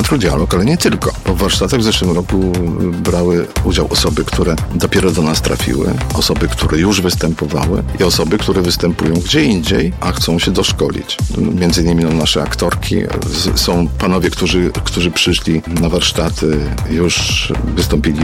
Teatru Dialog, ale nie tylko. Bo w warsztatach w zeszłym roku brały udział osoby, które dopiero do nas trafiły, osoby, które już występowały i osoby, które występują gdzie indziej, a chcą się doszkolić. Między innymi nasze aktorki, są panowie, którzy przyszli na warsztaty, już wystąpili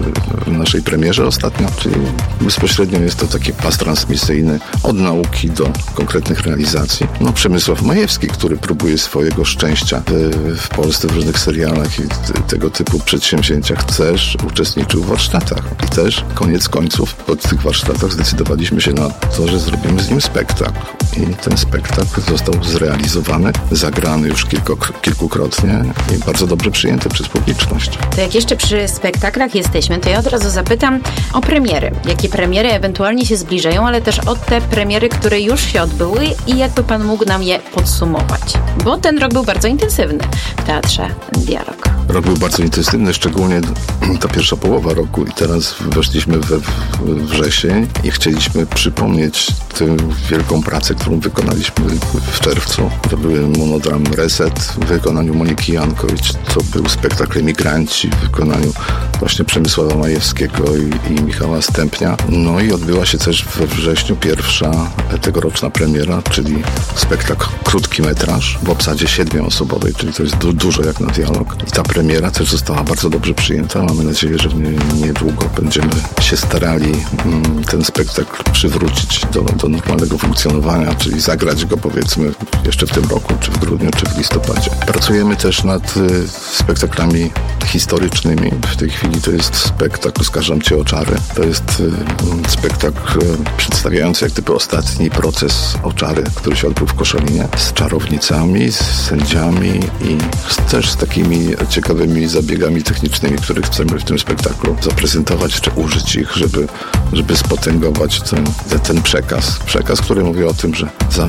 w naszej premierze ostatnio, czyli bezpośrednio jest to taki pas transmisyjny od nauki do konkretnych realizacji. Przemysław Majewski, który próbuje swojego szczęścia w Polsce w różnych serialach i tego typu przedsięwzięciach, też uczestniczył w warsztatach. I też koniec końców po tych warsztatach zdecydowaliśmy się na to, że zrobimy z nim spektakl. I ten spektakl został zrealizowany, zagrany już kilkukrotnie i bardzo dobrze przyjęty przez publiczność. To jak jeszcze przy spektaklach jesteśmy, to ja od razu zapytam o premiery. Jakie premiery ewentualnie się zbliżają, ale też o te premiery, które już się odbyły i jakby pan mógł nam je podsumować. Bo ten rok był bardzo intensywny w Teatrze Dialog. Rok był bardzo intensywny, szczególnie ta pierwsza połowa roku i teraz weszliśmy we wrzesień i chcieliśmy przypomnieć tę wielką pracę, którą wykonaliśmy w czerwcu. To był monodram Reset w wykonaniu Moniki Jankowicz. To był spektakl Emigranci w wykonaniu właśnie Przemysława Majewskiego i Michała Stępnia. I odbyła się też we wrześniu pierwsza tegoroczna premiera, czyli spektakl krótki metraż w obsadzie 7-osobowej, czyli to jest dużo jak na Dialog. I ta premiera też została bardzo dobrze przyjęta. Mamy nadzieję, że niedługo będziemy się starali ten spektakl przywrócić do normalnego funkcjonowania, czyli zagrać go powiedzmy jeszcze w tym roku, czy w grudniu, czy w listopadzie. Pracujemy też nad spektaklami historycznymi. W tej chwili to jest spektakl Oskarżam Cię o czary. To jest spektakl przedstawiający jak gdyby ostatni proces o czary, który się odbył w Koszalinie, z czarownicami, z sędziami i też z takimi ciekawymi zabiegami technicznymi, które chcemy w tym spektaklu zaprezentować, czy użyć ich, żeby spotęgować ten przekaz. Przekaz, który mówi o tym, że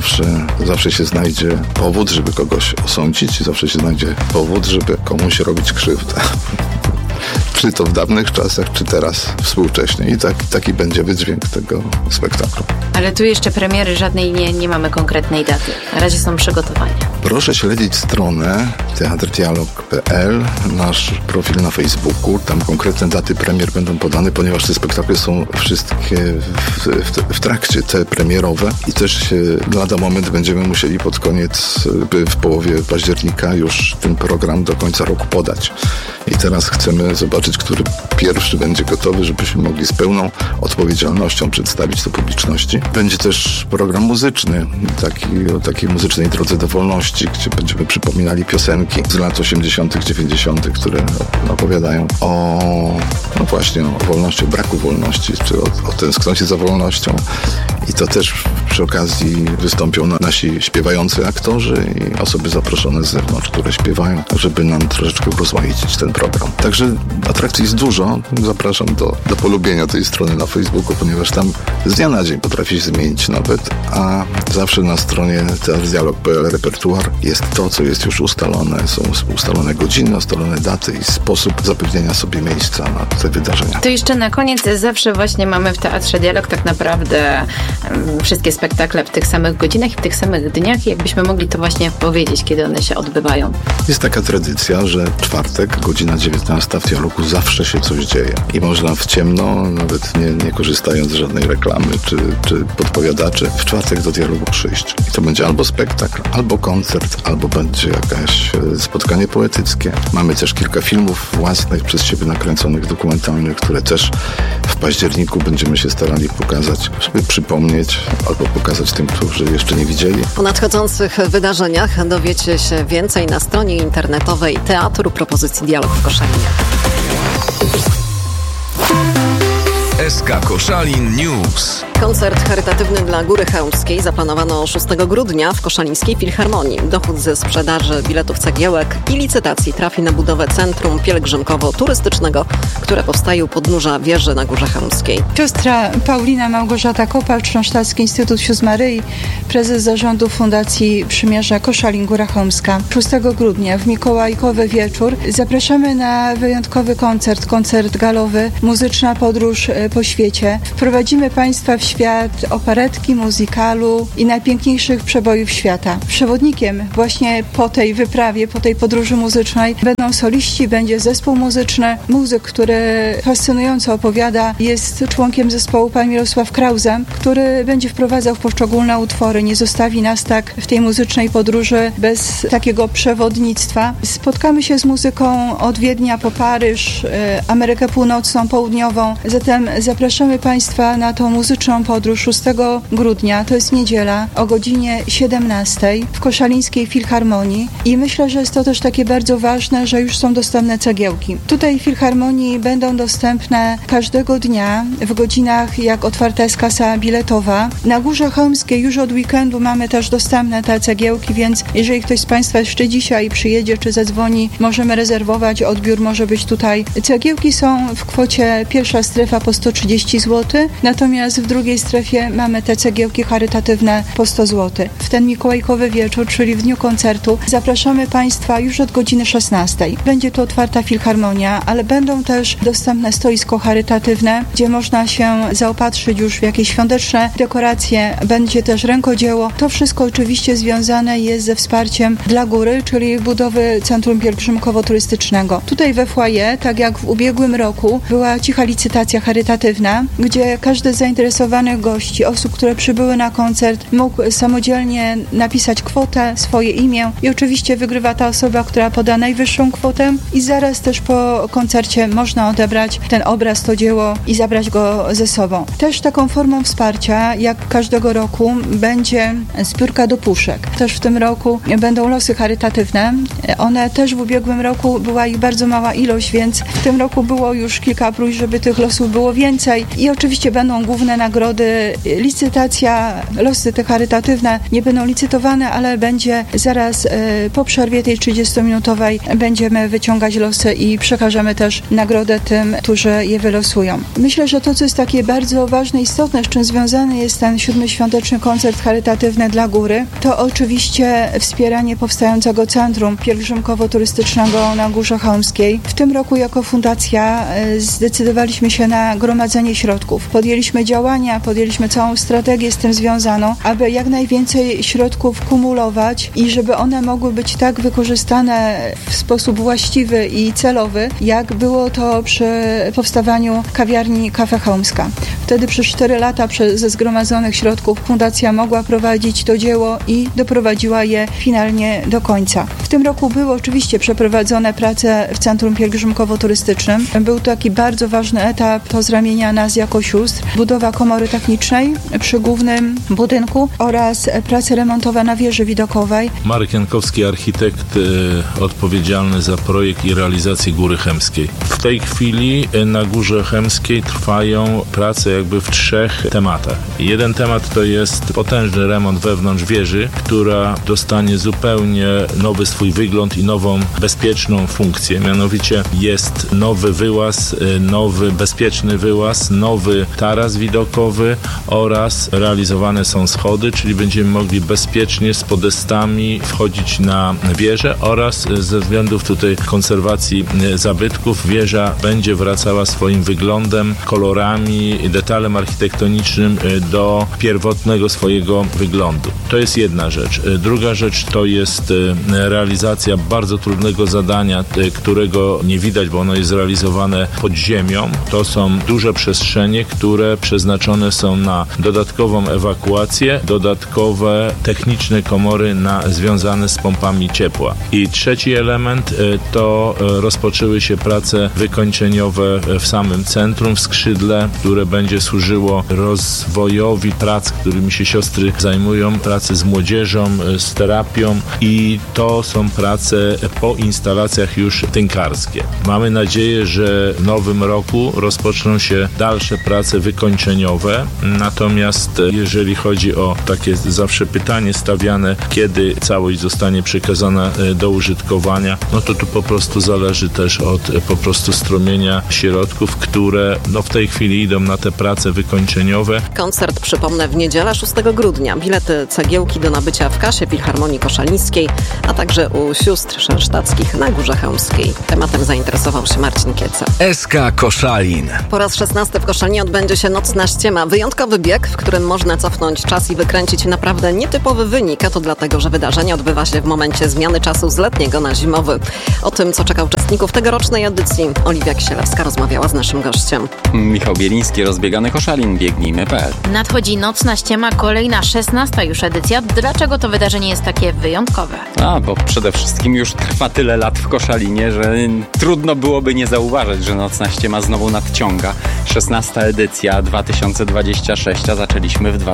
zawsze się znajdzie powód, żeby kogoś osądzić i zawsze się znajdzie powód, żeby komuś robić krzywdę. Czy to w dawnych czasach, czy teraz współcześnie. I taki będzie wydźwięk tego spektaklu. Ale tu jeszcze premiery żadnej nie mamy konkretnej daty. Na razie są przygotowania. Proszę śledzić stronę teatrdialog.pl, nasz profil na Facebooku. Tam konkretne daty premier będą podane, ponieważ te spektakle są wszystkie w trakcie, te premierowe. I też lada moment będziemy musieli pod koniec, w połowie października już ten program do końca roku podać. I teraz chcemy zobaczyć, który pierwszy będzie gotowy, żebyśmy mogli z pełną odpowiedzialnością przedstawić to publiczności. Będzie też program muzyczny, o takiej muzycznej drodze do wolności, gdzie będziemy przypominali piosenki z lat 80., 90., które opowiadają właśnie o wolności, o braku wolności, czy o tęsknocie za wolnością. I to też przy okazji wystąpią nasi śpiewający aktorzy i osoby zaproszone z zewnątrz, które śpiewają, żeby nam troszeczkę rozmaicić ten program. Także atrakcji jest dużo. Zapraszam do polubienia tej strony na Facebooku, ponieważ tam z dnia na dzień potrafi się zmienić nawet, a zawsze na stronie teatrdialog.pl repertuar jest to, co jest już ustalone. Są ustalone godziny, ustalone daty i sposób zapewnienia sobie miejsca na te wydarzenia. To jeszcze na koniec zawsze właśnie mamy w Teatrze Dialog tak naprawdę wszystkie spektakle w tych samych godzinach i w tych samych dniach. Jakbyśmy mogli to właśnie powiedzieć, kiedy one się odbywają. Jest taka tradycja, że czwartek, godzina 19 w Dialogu zawsze się coś dzieje. I można w ciemno, nawet nie korzystając z żadnej reklamy czy podpowiadaczy, w czwartek do Dialogu przyjść. I to będzie albo spektakl, albo koncert, albo będzie jakieś spotkanie poetyckie. Mamy też kilka filmów własnych, przez siebie nakręconych, dokumentalnych, które też w październiku będziemy się starali pokazać, żeby przypomnieć albo pokazać tym, którzy jeszcze nie widzieli. O nadchodzących wydarzeniach dowiecie się więcej na stronie internetowej Teatru Propozycji Dialog w Koszalinie. SK Koszalin News. Koncert charytatywny dla Góry Chełmskiej zaplanowano 6 grudnia w Koszalińskiej Filharmonii. Dochód ze sprzedaży biletów cegiełek i licytacji trafi na budowę centrum pielgrzymkowo-turystycznego, które powstaje u podnóża wieży na Górze Chełmskiej. Siostra Paulina Małgorzata Kopacz, Szlachecki Instytut Sióstr Maryi, prezes zarządu Fundacji Przymierza Koszalin Góra Chełmska. 6 grudnia w mikołajkowy wieczór zapraszamy na wyjątkowy koncert galowy, muzyczna podróż po świecie. Wprowadzimy Państwa w świat operetki, muzykalu i najpiękniejszych przebojów świata. Przewodnikiem właśnie po tej wyprawie, po tej podróży muzycznej będą soliści, będzie zespół muzyczny. Muzyk, który fascynująco opowiada, jest członkiem zespołu pan Mirosław Krause, który będzie wprowadzał w poszczególne utwory. Nie zostawi nas tak w tej muzycznej podróży bez takiego przewodnictwa. Spotkamy się z muzyką od Wiednia po Paryż, Amerykę Północną, Południową. Zatem zapraszamy Państwa na tą muzyczną podróż 6 grudnia, to jest niedziela, o godzinie 17 w Koszalińskiej Filharmonii i myślę, że jest to też takie bardzo ważne, że już są dostępne cegiełki. Tutaj w Filharmonii będą dostępne każdego dnia w godzinach, jak otwarta jest kasa biletowa. Na Górze Chełmskiej już od weekendu mamy też dostępne te cegiełki, więc jeżeli ktoś z Państwa jeszcze dzisiaj przyjedzie czy zadzwoni, możemy rezerwować, odbiór może być tutaj. Cegiełki są w kwocie, pierwsza strefa po 130 zł, natomiast w drugiej strefie mamy te cegiełki charytatywne po 100 zł. W ten mikołajkowy wieczór, czyli w dniu koncertu, zapraszamy Państwa już od godziny 16. Będzie tu otwarta filharmonia, ale będą też dostępne stoisko charytatywne, gdzie można się zaopatrzyć już w jakieś świąteczne dekoracje, będzie też rękodzieło. To wszystko oczywiście związane jest ze wsparciem dla góry, czyli budowy Centrum Pielgrzymkowo-Turystycznego. Tutaj we foyer, tak jak w ubiegłym roku, była cicha licytacja charytatywna, gdzie każdy z zainteresowanych gości, osób, które przybyły na koncert, mógł samodzielnie napisać kwotę, swoje imię i oczywiście wygrywa ta osoba, która poda najwyższą kwotę i zaraz też po koncercie można odebrać ten obraz, to dzieło i zabrać go ze sobą. Też taką formą wsparcia, jak każdego roku, będzie zbiórka do puszek. Też w tym roku będą losy charytatywne. One też w ubiegłym roku była ich bardzo mała ilość, więc w tym roku było już kilka próśb, żeby tych losów było więcej i oczywiście będą główne nagrody, licytacja, losy te charytatywne nie będą licytowane, ale będzie zaraz po przerwie tej 30-minutowej będziemy wyciągać losy i przekażemy też nagrodę tym, którzy je wylosują. Myślę, że to, co jest takie bardzo ważne i istotne, z czym związany jest ten 7. świąteczny koncert charytatywny dla góry, to oczywiście wspieranie powstającego Centrum Pielgrzymkowo-Turystycznego na Górze Chełmskiej. W tym roku jako fundacja zdecydowaliśmy się na gromadzenie środków. Podjęliśmy działania, podjęliśmy całą strategię z tym związaną, aby jak najwięcej środków kumulować i żeby one mogły być tak wykorzystane w sposób właściwy i celowy, jak było to przy powstawaniu kawiarni Kafe Chełmska. Wtedy przez 4 lata ze zgromadzonych środków fundacja mogła prowadzić to dzieło i doprowadziła je finalnie do końca. W tym roku były oczywiście przeprowadzone prace w Centrum Pielgrzymkowo-Turystycznym. Był to taki bardzo ważny etap, to z ramienia nas jako sióstr, budowa komory technicznej przy głównym budynku oraz prace remontowe na wieży widokowej. Marek Jankowski, architekt odpowiedzialny za projekt i realizację Góry Chełmskiej. W tej chwili na Górze Chełmskiej trwają prace jakby w 3 tematach. Jeden temat to jest potężny remont wewnątrz wieży, która dostanie zupełnie nowy swój wygląd i nową bezpieczną funkcję. Mianowicie jest nowy wyłaz, nowy bezpieczny wyłaz, nowy taras widokowy oraz realizowane są schody, czyli będziemy mogli bezpiecznie z podestami wchodzić na wieżę oraz ze względów tutaj konserwacji zabytków wieża będzie wracała swoim wyglądem, kolorami, detalem architektonicznym do pierwotnego swojego wyglądu. To jest jedna rzecz. Druga rzecz to jest realizacja bardzo trudnego zadania, którego nie widać, bo ono jest realizowane pod ziemią. To są duże przestrzenie, które przeznaczone są na dodatkową ewakuację, dodatkowe techniczne komory związane z pompami ciepła. I trzeci element to rozpoczęły się prace wykończeniowe w samym centrum, w skrzydle, które będzie służyło rozwojowi prac, którymi się siostry zajmują, pracy z młodzieżą, z terapią i to są prace po instalacjach już tynkarskie. Mamy nadzieję, że w nowym roku rozpoczną się dalsze prace wykończeniowe, natomiast jeżeli chodzi o takie zawsze pytanie stawiane, kiedy całość zostanie przekazana do użytkowania, no to tu po prostu zależy też od po prostu strumienia środków, które w tej chwili idą na te prace wykończeniowe. Koncert, przypomnę, w niedzielę 6 grudnia. Bilety, cegiełki do nabycia w kasie Filharmonii Koszalińskiej, a także u sióstr szensztackich na Górze Chełmskiej. Tematem zainteresował się Marcin Kieca. SK Koszalin. Po raz 16 w Koszalinie odbędzie się Noc na ściemę. Ściema. Wyjątkowy bieg, w którym można cofnąć czas i wykręcić naprawdę nietypowy wynik, a to dlatego, że wydarzenie odbywa się w momencie zmiany czasu z letniego na zimowy. O tym, co czeka uczestników tegorocznej edycji, Oliwia Kisielewska rozmawiała z naszym gościem. Michał Bieliński, Rozbiegany Koszalin, biegnijmy.pl. Nadchodzi Nocna Ściema, kolejna 16. już edycja. Dlaczego to wydarzenie jest takie wyjątkowe? Bo przede wszystkim już trwa tyle lat w Koszalinie, że trudno byłoby nie zauważyć, że Nocna Ściema znowu nadciąga. 16. edycja 2026, a zaczęliśmy w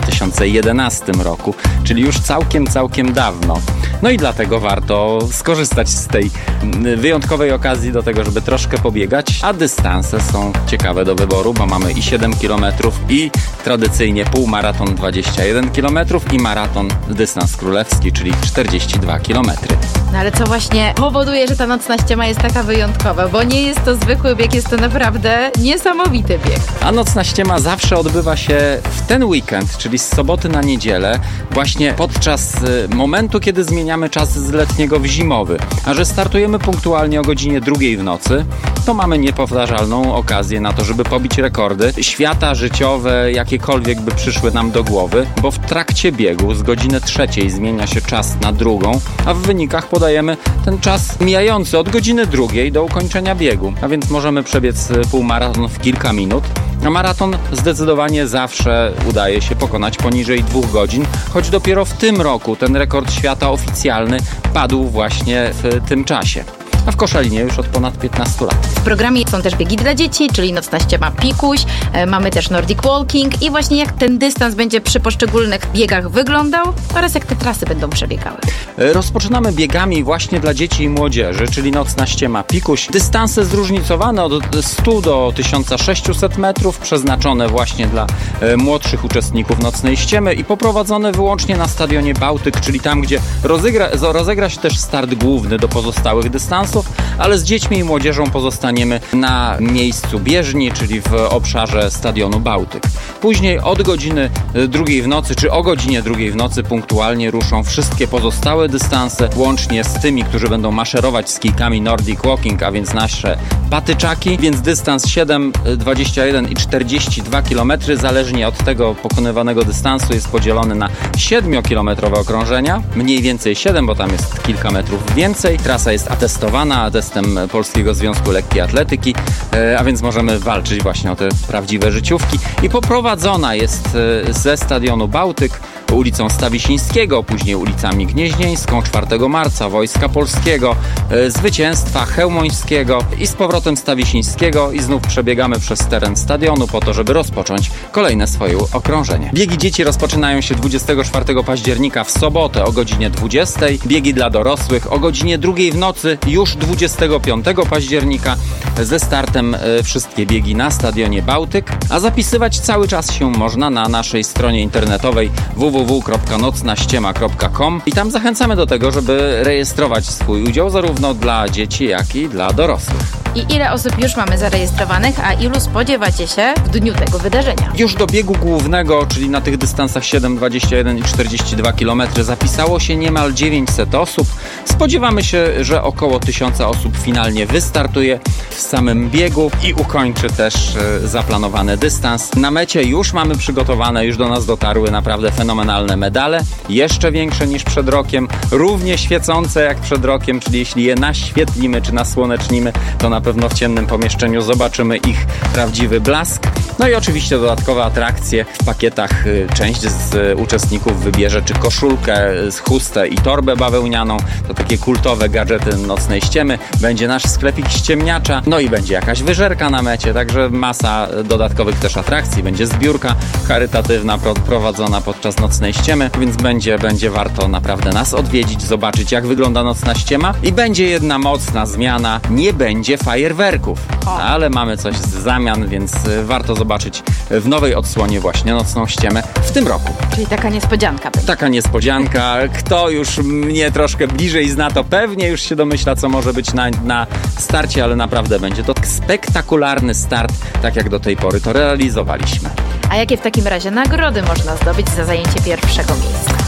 2011 roku, czyli już całkiem dawno. No i dlatego warto skorzystać z tej wyjątkowej okazji do tego, żeby troszkę pobiegać, a dystanse są ciekawe do wyboru, bo mamy i 7 km, i tradycyjnie półmaraton 21 km i maraton dystans królewski, czyli 42 km. No ale co właśnie powoduje, że ta Nocna Ściema jest taka wyjątkowa? Bo nie jest to zwykły bieg, jest to naprawdę niesamowity bieg. A Nocna Ściema zawsze odbywa się w ten weekend, czyli z soboty na niedzielę, właśnie podczas momentu, kiedy zmieniamy czas z letniego w zimowy. A że startujemy punktualnie o godzinie 2 w nocy, to mamy niepowtarzalną okazję na to, żeby pobić rekordy świata, życiowe, jakiekolwiek by przyszły nam do głowy, bo w trakcie biegu z godziny 3 zmienia się czas na 2, a w wynikach podajemy ten czas mijający od godziny 2 do ukończenia biegu. A więc możemy przebiec półmaraton w kilka minut, a maraton zdecydowanie zawsze udaje się pokonać poniżej 2 godzin, choć dopiero w tym roku ten rekord świata oficjalny padł właśnie w tym czasie. A w Koszalinie już od ponad 15 lat. W programie są też biegi dla dzieci, czyli Nocna Ściema Pikuś, mamy też Nordic Walking i właśnie jak ten dystans będzie przy poszczególnych biegach wyglądał oraz jak te trasy będą przebiegały. Rozpoczynamy biegami właśnie dla dzieci i młodzieży, czyli Nocna Ściema Pikuś. Dystanse zróżnicowane od 100 do 1600 metrów, przeznaczone właśnie dla młodszych uczestników Nocnej Ściemy i poprowadzone wyłącznie na stadionie Bałtyk, czyli tam, gdzie rozegra się też start główny do pozostałych dystansów, ale z dziećmi i młodzieżą pozostaniemy na miejscu bieżni, czyli w obszarze stadionu Bałtyk. Później od godziny 2 w nocy, czy o godzinie 2 w nocy punktualnie ruszą wszystkie pozostałe dystanse, łącznie z tymi, którzy będą maszerować z kijkami Nordic Walking, a więc nasze patyczaki, więc dystans 7, 21 i 42 km, zależnie od tego pokonywanego dystansu, jest podzielony na 7-kilometrowe okrążenia, mniej więcej 7, bo tam jest kilka metrów więcej. Trasa jest atestowana atestem Polskiego Związku Lekkiej Atletyki, a więc możemy walczyć właśnie o te prawdziwe życiówki. I poprowadzona jest ze stadionu Bałtyk ulicą Stawisińskiego, później ulicami Gnieźnieńską, 4 marca, Wojska Polskiego, Zwycięstwa, Chełmońskiego i z powrotem Stawisińskiego i znów przebiegamy przez teren stadionu po to, żeby rozpocząć kolejne swoje okrążenie. Biegi dzieci rozpoczynają się 24 października w sobotę o godzinie 20, biegi dla dorosłych o godzinie 2 w nocy już 25 października ze startem wszystkie biegi na stadionie Bałtyk, a zapisywać cały czas się można na naszej stronie internetowej www.nocnaściema.com i tam zachęcamy do tego, żeby rejestrować swój udział zarówno dla dzieci, jak i dla dorosłych. I ile osób już mamy zarejestrowanych, a ilu spodziewacie się w dniu tego wydarzenia? Już do biegu głównego, czyli na tych dystansach 7, 21 i 42 km zapisało się niemal 900 osób. Spodziewamy się, że około 1000 osób finalnie wystartuje w samym biegu i ukończy też zaplanowany dystans. Na mecie już mamy przygotowane, już do nas dotarły naprawdę fenomenalne medale, jeszcze większe niż przed rokiem, równie świecące jak przed rokiem, czyli jeśli je naświetlimy czy nasłonecznimy, to na pewno w ciemnym pomieszczeniu zobaczymy ich prawdziwy blask. No i oczywiście dodatkowe atrakcje w pakietach. Część z uczestników wybierze czy koszulkę, chustę i torbę bawełnianą. To takie kultowe gadżety Nocnej Ściemy. Będzie nasz sklepik ściemniacza. No i będzie jakaś wyżerka na mecie. Także masa dodatkowych też atrakcji. Będzie zbiórka charytatywna prowadzona podczas Nocnej Ściemy. Więc będzie warto naprawdę nas odwiedzić, zobaczyć jak wygląda Nocna Ściema. I będzie jedna mocna zmiana. Nie będzie fajerwerków. Ale mamy coś w zamian, więc warto zobaczyć w nowej odsłonie właśnie Nocną Ściemę w tym roku. Czyli taka niespodzianka będzie. Taka niespodzianka. Kto już mnie troszkę bliżej zna, to pewnie już się domyśla, co może być na starcie, ale naprawdę będzie to spektakularny start, tak jak do tej pory to realizowaliśmy. A jakie w takim razie nagrody można zdobyć za zajęcie pierwszego miejsca?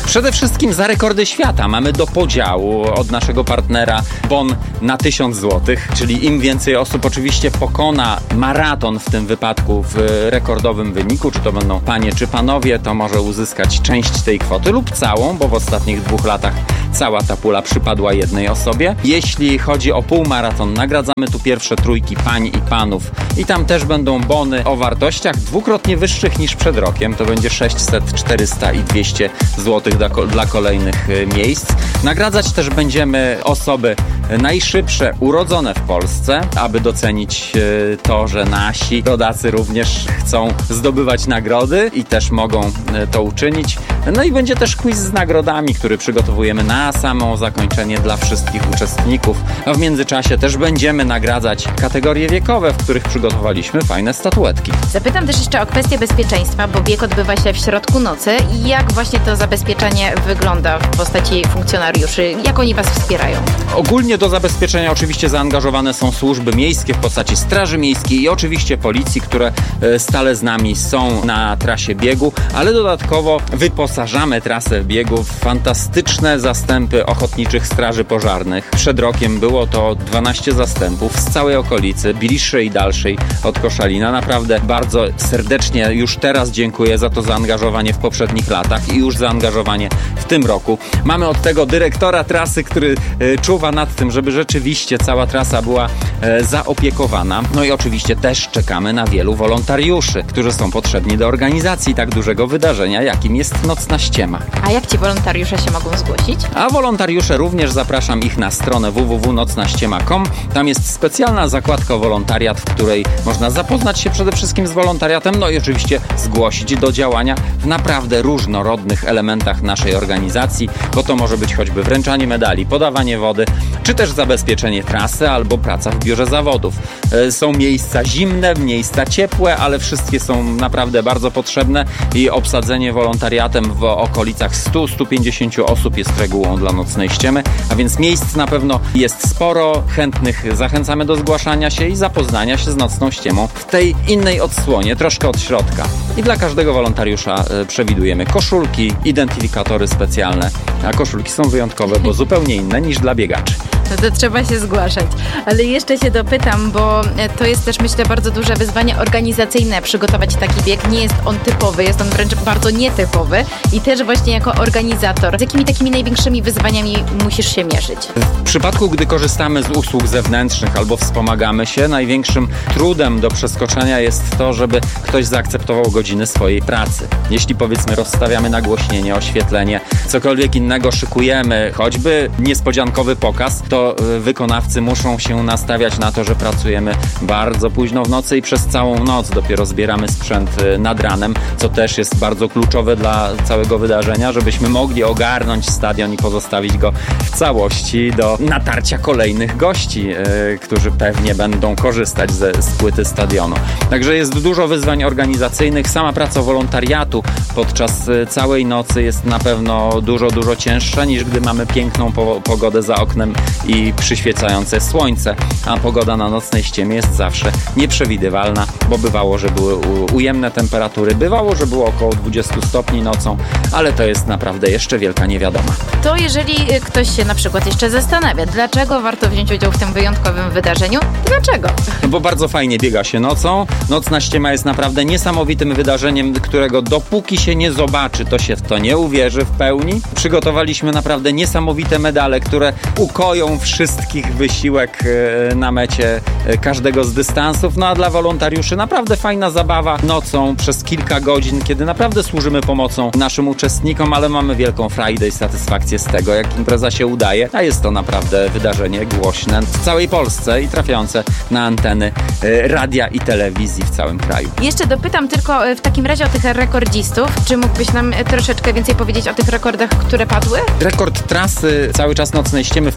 Przede wszystkim za rekordy świata mamy do podziału od naszego partnera bon na 1000 zł, czyli im więcej osób oczywiście pokona maraton w tym wypadku w rekordowym wyniku, czy to będą panie czy panowie, to może uzyskać część tej kwoty lub całą, bo w ostatnich 2 latach cała ta pula przypadła jednej osobie. Jeśli chodzi o półmaraton, nagradzamy tu pierwsze trójki pań i panów i tam też będą bony o wartościach dwukrotnie wyższych niż przed rokiem. To będzie 600, 400 i 200 zł dla kolejnych miejsc. Nagradzać też będziemy osoby najszybsze urodzone w Polsce, aby docenić to, że nasi rodacy również chcą zdobywać nagrody i też mogą to uczynić. No i będzie też quiz z nagrodami, który przygotowujemy na samo zakończenie dla wszystkich uczestników. A w międzyczasie też będziemy nagradzać kategorie wiekowe, w których przygotowaliśmy fajne statuetki. Zapytam też jeszcze o kwestię bezpieczeństwa, bo bieg odbywa się w środku nocy. Jak właśnie to zabezpieczenie wygląda w postaci funkcjonariuszy? Jak oni Was wspierają? Ogólnie do zabezpieczenia oczywiście zaangażowane są służby miejskie w postaci Straży Miejskiej i oczywiście policji, które stale z nami są na trasie biegu, ale dodatkowo wyposażamy trasę w biegu w fantastyczne zastępy ochotniczych straży pożarnych. Przed rokiem było to 12 zastępów z całej okolicy, bliższej i dalszej od Koszalina. Naprawdę bardzo serdecznie już teraz dziękuję za to zaangażowanie w poprzednich latach i już zaangażowanie w tym roku. Mamy od tego dyrektora trasy, który czuwa nad tym, żeby rzeczywiście cała trasa była zaopiekowana. No i oczywiście też czekamy na wielu wolontariuszy, którzy są potrzebni do organizacji tak dużego wydarzenia, jakim jest Nocna Ściema. A jak ci wolontariusze się mogą zgłosić? A wolontariusze również zapraszam ich na stronę www.nocnaściema.com. Tam jest specjalna zakładka wolontariat, w której można zapoznać się przede wszystkim z wolontariatem, no i oczywiście zgłosić do działania w naprawdę różnorodnych elementach naszej organizacji, bo to może być choćby wręczanie medali, podawanie wody, czy też zabezpieczenie trasy albo praca w biurze zawodów. Są miejsca zimne, miejsca ciepłe, ale wszystkie są naprawdę bardzo potrzebne i obsadzenie wolontariatem w okolicach 100-150 osób jest regułą dla Nocnej Ściemy, a więc miejsc na pewno jest sporo, chętnych zachęcamy do zgłaszania się i zapoznania się z Nocną Ściemą w tej innej odsłonie, troszkę od środka. I dla każdego wolontariusza przewidujemy koszulki, identyfikatory specjalne, a koszulki są wyjątkowe, bo zupełnie inne niż dla biegaczy. No to trzeba się zgłaszać. Ale jeszcze się dopytam, bo to jest też, myślę, bardzo duże wyzwanie organizacyjne przygotować taki bieg. Nie jest on typowy, jest on wręcz bardzo nietypowy i też właśnie jako organizator. Z jakimi takimi największymi wyzwaniami musisz się mierzyć? W przypadku, gdy korzystamy z usług zewnętrznych albo wspomagamy się, największym trudem do przeskoczenia jest to, żeby ktoś zaakceptował godziny swojej pracy. Jeśli powiedzmy rozstawiamy nagłośnienie, oświetlenie, cokolwiek innego szykujemy, choćby niespodziankowy pokaz, to wykonawcy muszą się nastawiać na to, że pracujemy bardzo późno w nocy i przez całą noc dopiero zbieramy sprzęt nad ranem, co też jest bardzo kluczowe dla całego wydarzenia, żebyśmy mogli ogarnąć stadion i pozostawić go w całości do natarcia kolejnych gości, którzy pewnie będą korzystać z płyty stadionu. Także jest dużo wyzwań organizacyjnych. Sama praca wolontariatu podczas całej nocy jest na pewno dużo cięższa niż gdy mamy piękną pogodę za oknem i przyświecające słońce, a pogoda na Nocnej Ściemie jest zawsze nieprzewidywalna, bo bywało, że były ujemne temperatury, bywało, że było około 20 stopni nocą, ale to jest naprawdę jeszcze wielka niewiadoma. To jeżeli ktoś się na przykład jeszcze zastanawia, dlaczego warto wziąć udział w tym wyjątkowym wydarzeniu? Dlaczego? No bo bardzo fajnie biega się nocą. Nocna Ściema jest naprawdę niesamowitym wydarzeniem, którego dopóki się nie zobaczy, to się w to nie uwierzy w pełni. Przygotowaliśmy naprawdę niesamowite medale, które ukoją wszystkich wysiłek na mecie każdego z dystansów. No a dla wolontariuszy naprawdę fajna zabawa nocą przez kilka godzin, kiedy naprawdę służymy pomocą naszym uczestnikom, ale mamy wielką frajdę i satysfakcję z tego, jak impreza się udaje, a jest to naprawdę wydarzenie głośne w całej Polsce i trafiające na anteny radia i telewizji w całym kraju. Jeszcze dopytam tylko w takim razie o tych rekordzistów. Czy mógłbyś nam troszeczkę więcej powiedzieć o tych rekordach, które padły? Rekord trasy cały czas Nocnej Ściemy w półmaratonie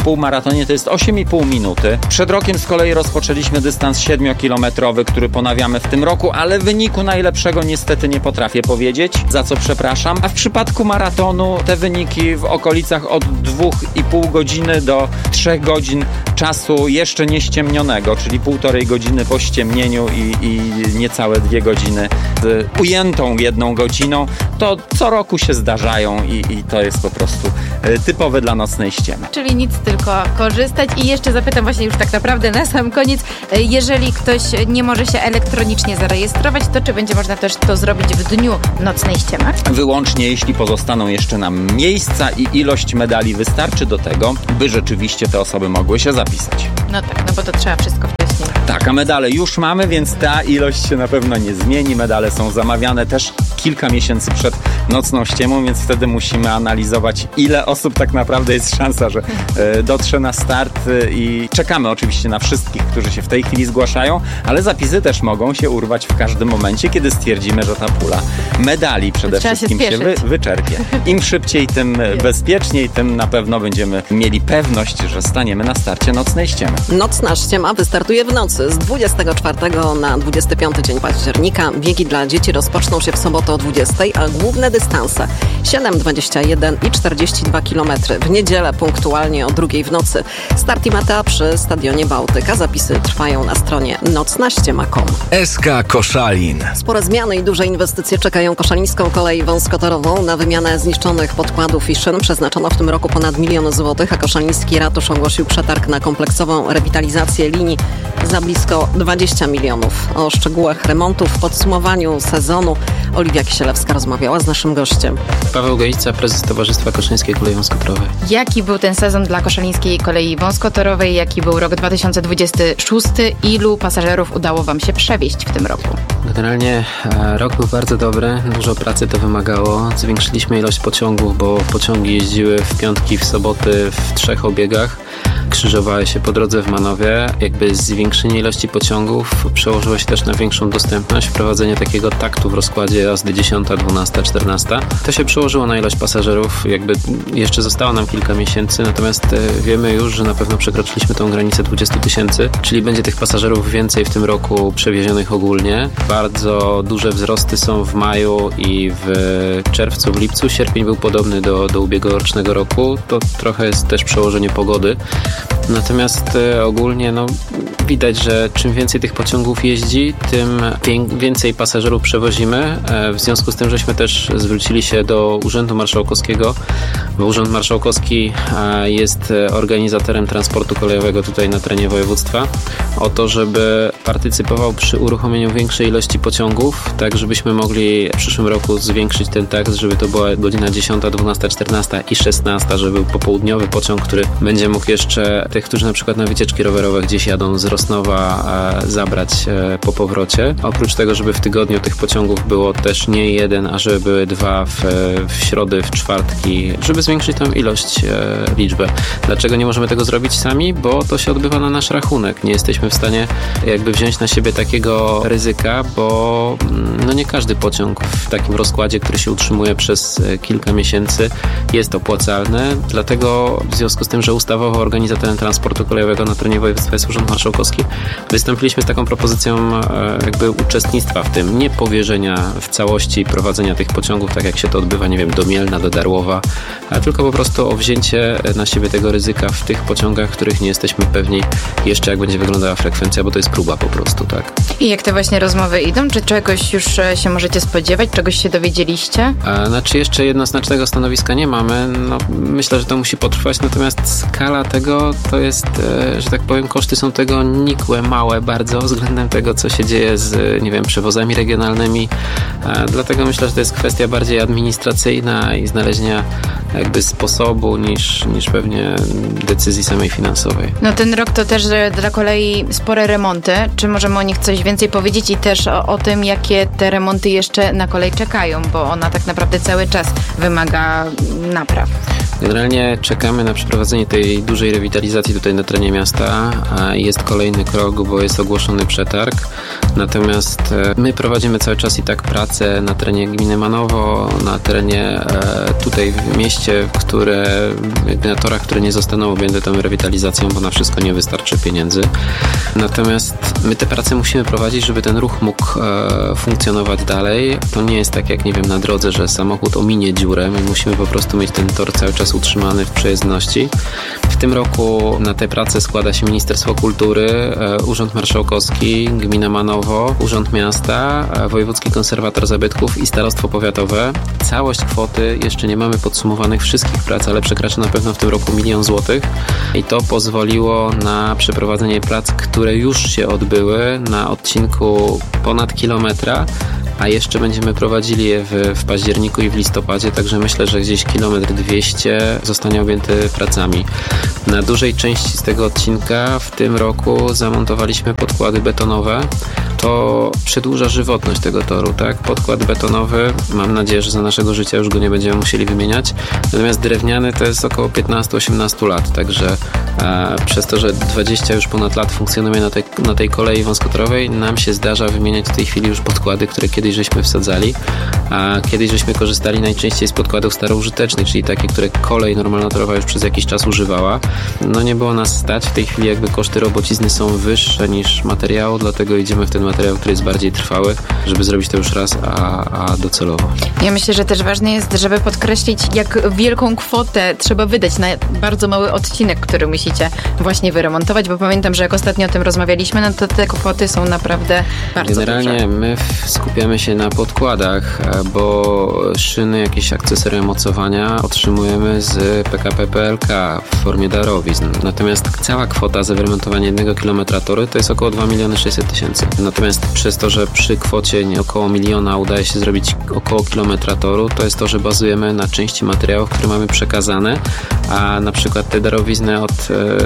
maratonie to jest 8,5 minuty. Przed rokiem z kolei rozpoczęliśmy dystans 7-kilometrowy, który ponawiamy w tym roku, ale wyniku najlepszego niestety nie potrafię powiedzieć, za co przepraszam. A w przypadku maratonu te wyniki w okolicach od 2,5 godziny do 3 godzin czasu jeszcze nie ściemnionego, czyli 1,5 godziny po ściemnieniu i niecałe 2 godziny z ujętą 1 godziną. To co roku się zdarzają i to jest po prostu typowe dla Nocnej Ściemy. Czyli nic, tylko korzystać. I jeszcze zapytam właśnie już tak naprawdę na sam koniec, jeżeli ktoś nie może się elektronicznie zarejestrować, to czy będzie można też to zrobić w dniu Nocnej Ściemy? Wyłącznie jeśli pozostaną jeszcze nam miejsca i ilość medali wystarczy do tego, by rzeczywiście te osoby mogły się zapisać. No tak, no bo to trzeba wszystko wcześniej. Tak, a medale już mamy, więc ta ilość się na pewno nie zmieni. Medale są zamawiane też kilka miesięcy przed Nocną Ściemą, więc wtedy musimy analizować, ile osób tak naprawdę jest szansa, że dotrze na start i czekamy oczywiście na wszystkich, którzy się w tej chwili zgłaszają, ale zapisy też mogą się urwać w każdym momencie, kiedy stwierdzimy, że ta pula medali przede wszystkim się wyczerpie. Im szybciej, tym bezpieczniej, tym na pewno będziemy mieli pewność, że staniemy na starcie Nocnej Ściemy. Nocna Ściema wystartuje w nocy z 24 na 25 dzień października. Biegi dla dzieci rozpoczną się w sobotę o 20, a główne dystanse 7, 21 i 42 km. W niedzielę punktualnie o 2 w nocy. Start i meta przy Stadionie Bałtyka. Zapisy trwają na stronie nocnaściema.com. SK Koszalin. Spore zmiany i duże inwestycje czekają koszalińską kolej wąskotorową. Na wymianę zniszczonych podkładów i szyn przeznaczono w tym roku ponad 1 000 000 złotych, a koszaliński ratusz ogłosił przetarg na kompleksową rewitalizację linii za blisko 20 milionów. O szczegółach remontów w podsumowaniu sezonu Oliwia Kisielewska rozmawiała z naszym gościem. Paweł Gojica, prezes Towarzystwa Koszalińskiej Kolei Wąskotorowej. Jaki był ten sezon dla Koszalińskiej Kolei Wąskotorowej? Jaki był rok 2026? Ilu pasażerów udało Wam się przewieźć w tym roku? Generalnie rok był bardzo dobry, dużo pracy to wymagało. Zwiększyliśmy ilość pociągów, bo pociągi jeździły w piątki, w soboty w 3 obiegach. Krzyżowały się po drodze w Manowie. Jakby zwiększenie ilości pociągów przełożyło się też na większą dostępność, wprowadzenie takiego taktu w rozkładzie jazdy 10, 12, 14. To się przełożyło na ilość pasażerów. Jakby jeszcze zostało nam kilka miesięcy, natomiast wiemy już, że na pewno przekroczyliśmy tą granicę 20 000, czyli będzie tych pasażerów więcej w tym roku przewiezionych ogólnie. Bardzo duże wzrosty są w maju i w czerwcu, w lipcu. Sierpień był podobny do ubiegłorocznego roku. To trochę jest też przełożenie pogody. Natomiast ogólnie widać, że czym więcej tych pociągów jeździ, tym więcej pasażerów przewozimy. W związku z tym, żeśmy też zwrócili się do Urzędu Marszałkowskiego, bo Urząd Marszałkowski jest organizatorem transportu kolejowego tutaj na terenie województwa, o to, żeby partycypował przy uruchomieniu większej ilości pociągów, tak żebyśmy mogli w przyszłym roku zwiększyć ten takt, żeby to była godzina 10, 12, 14 i 16, żeby był popołudniowy pociąg, który będzie mógł jeszcze tych, którzy na przykład na wycieczki rowerowe gdzieś jadą z Rosnowa, zabrać po powrocie. Oprócz tego, żeby w tygodniu tych pociągów było też nie 1, a żeby były 2 w środy, w czwartki, żeby zwiększyć tą ilość, liczbę. Dlaczego nie możemy tego zrobić sami? Bo to się odbywa na nasz rachunek. Nie jesteśmy w stanie jakby wziąć na siebie takiego ryzyka, bo nie każdy pociąg w takim rozkładzie, który się utrzymuje przez kilka miesięcy, jest opłacalny. Dlatego w związku z tym, że ustawowo organizatorem transportu kolejowego na terenie województwa jest Urząd Marszałkowski, wystąpiliśmy z taką propozycją jakby uczestnictwa w tym, nie powierzenia w całości prowadzenia tych pociągów, tak jak się to odbywa, nie wiem, do Mielna, do Darłowa, tylko po prostu o wzięcie na siebie tego ryzyka w tych pociągach, których nie jesteśmy pewni jeszcze, jak będzie wyglądała frekwencja, bo to jest próba po prostu, tak. I jak te właśnie rozmowy idą? Czy czegoś już się możecie spodziewać? Czegoś się dowiedzieliście? Znaczy jeszcze jednoznacznego stanowiska nie mamy. Myślę, że to musi potrwać, natomiast skala tego to jest, że tak powiem, koszty są tego nikłe, małe bardzo względem tego, co się dzieje z, nie wiem, przewozami regionalnymi. Dlatego myślę, że to jest kwestia bardziej administracyjna i znalezienia jakby sposobu niż pewnie decyzji samej finansowej. Ten rok to też dla kolei spore remonty. Czy możemy o nich coś więcej powiedzieć i też o tym, jakie te remonty jeszcze na kolej czekają, bo ona tak naprawdę cały czas wymaga napraw. Generalnie czekamy na przeprowadzenie tej dużej rewitalizacji tutaj na terenie miasta. Jest kolejny krok, bo jest ogłoszony przetarg. Natomiast my prowadzimy cały czas i tak pracę na terenie gminy Manowo, na terenie tutaj w mieście, na torach, które nie zostaną objęte tą rewitalizacją, bo na wszystko nie wystarczy pieniędzy. Natomiast my te prace musimy prowadzić, żeby ten ruch mógł funkcjonować dalej. To nie jest tak jak, nie wiem, na drodze, że samochód ominie dziurę. My musimy po prostu mieć ten tor cały czas utrzymany w przejezdności. W tym roku na te prace składa się Ministerstwo Kultury, Urząd Marszałkowski, Gmina Manowo, Urząd Miasta, Wojewódzki Konserwator Zabytków i Starostwo Powiatowe. Całość kwoty, jeszcze nie mamy podsumowanych wszystkich prac, ale przekracza na pewno w tym roku 1 000 000 złotych i to pozwoliło na przeprowadzenie prac, które już się odbyły na odcinku ponad kilometra, a jeszcze będziemy prowadzili je w październiku i w listopadzie, także myślę, że gdzieś 200 km zostanie objęty pracami. Na dużej części z tego odcinka w tym roku zamontowaliśmy podkłady betonowe. To przedłuża żywotność tego toru, tak? Podkład betonowy, mam nadzieję, że za naszego życia już go nie będziemy musieli wymieniać. Natomiast drewniany to jest około 15-18 lat, także przez to, że 20 już ponad lat funkcjonuje na tej kolei wąskotorowej, nam się zdarza wymieniać w tej chwili już podkłady, które kiedyś żeśmy wsadzali, a kiedyś żeśmy korzystali najczęściej z podkładów staroużytecznych, czyli takie, które kolej normalnotorowa już przez jakiś czas używała. No nie było nas stać, w tej chwili jakby koszty robocizny są wyższe niż materiału, dlatego idziemy w ten materiał, który jest bardziej trwały, żeby zrobić to już raz, a docelowo. Ja myślę, że też ważne jest, żeby podkreślić, jak wielką kwotę trzeba wydać na bardzo mały odcinek, który musicie właśnie wyremontować, bo pamiętam, że jak ostatnio o tym rozmawialiśmy, no to te kwoty są naprawdę bardzo Generalnie duże. my skupiamy się na podkładach, bo szyny, jakieś akcesoria mocowania otrzymujemy z PKP PLK w formie darowizn. Natomiast cała kwota za wyremontowanie 1 km toru to jest około 2 600 000. Natomiast przez to, że przy kwocie około 1 000 000 udaje się zrobić około kilometra toru, to jest to, że bazujemy na części materiałów, które mamy przekazane, a na przykład te darowizny od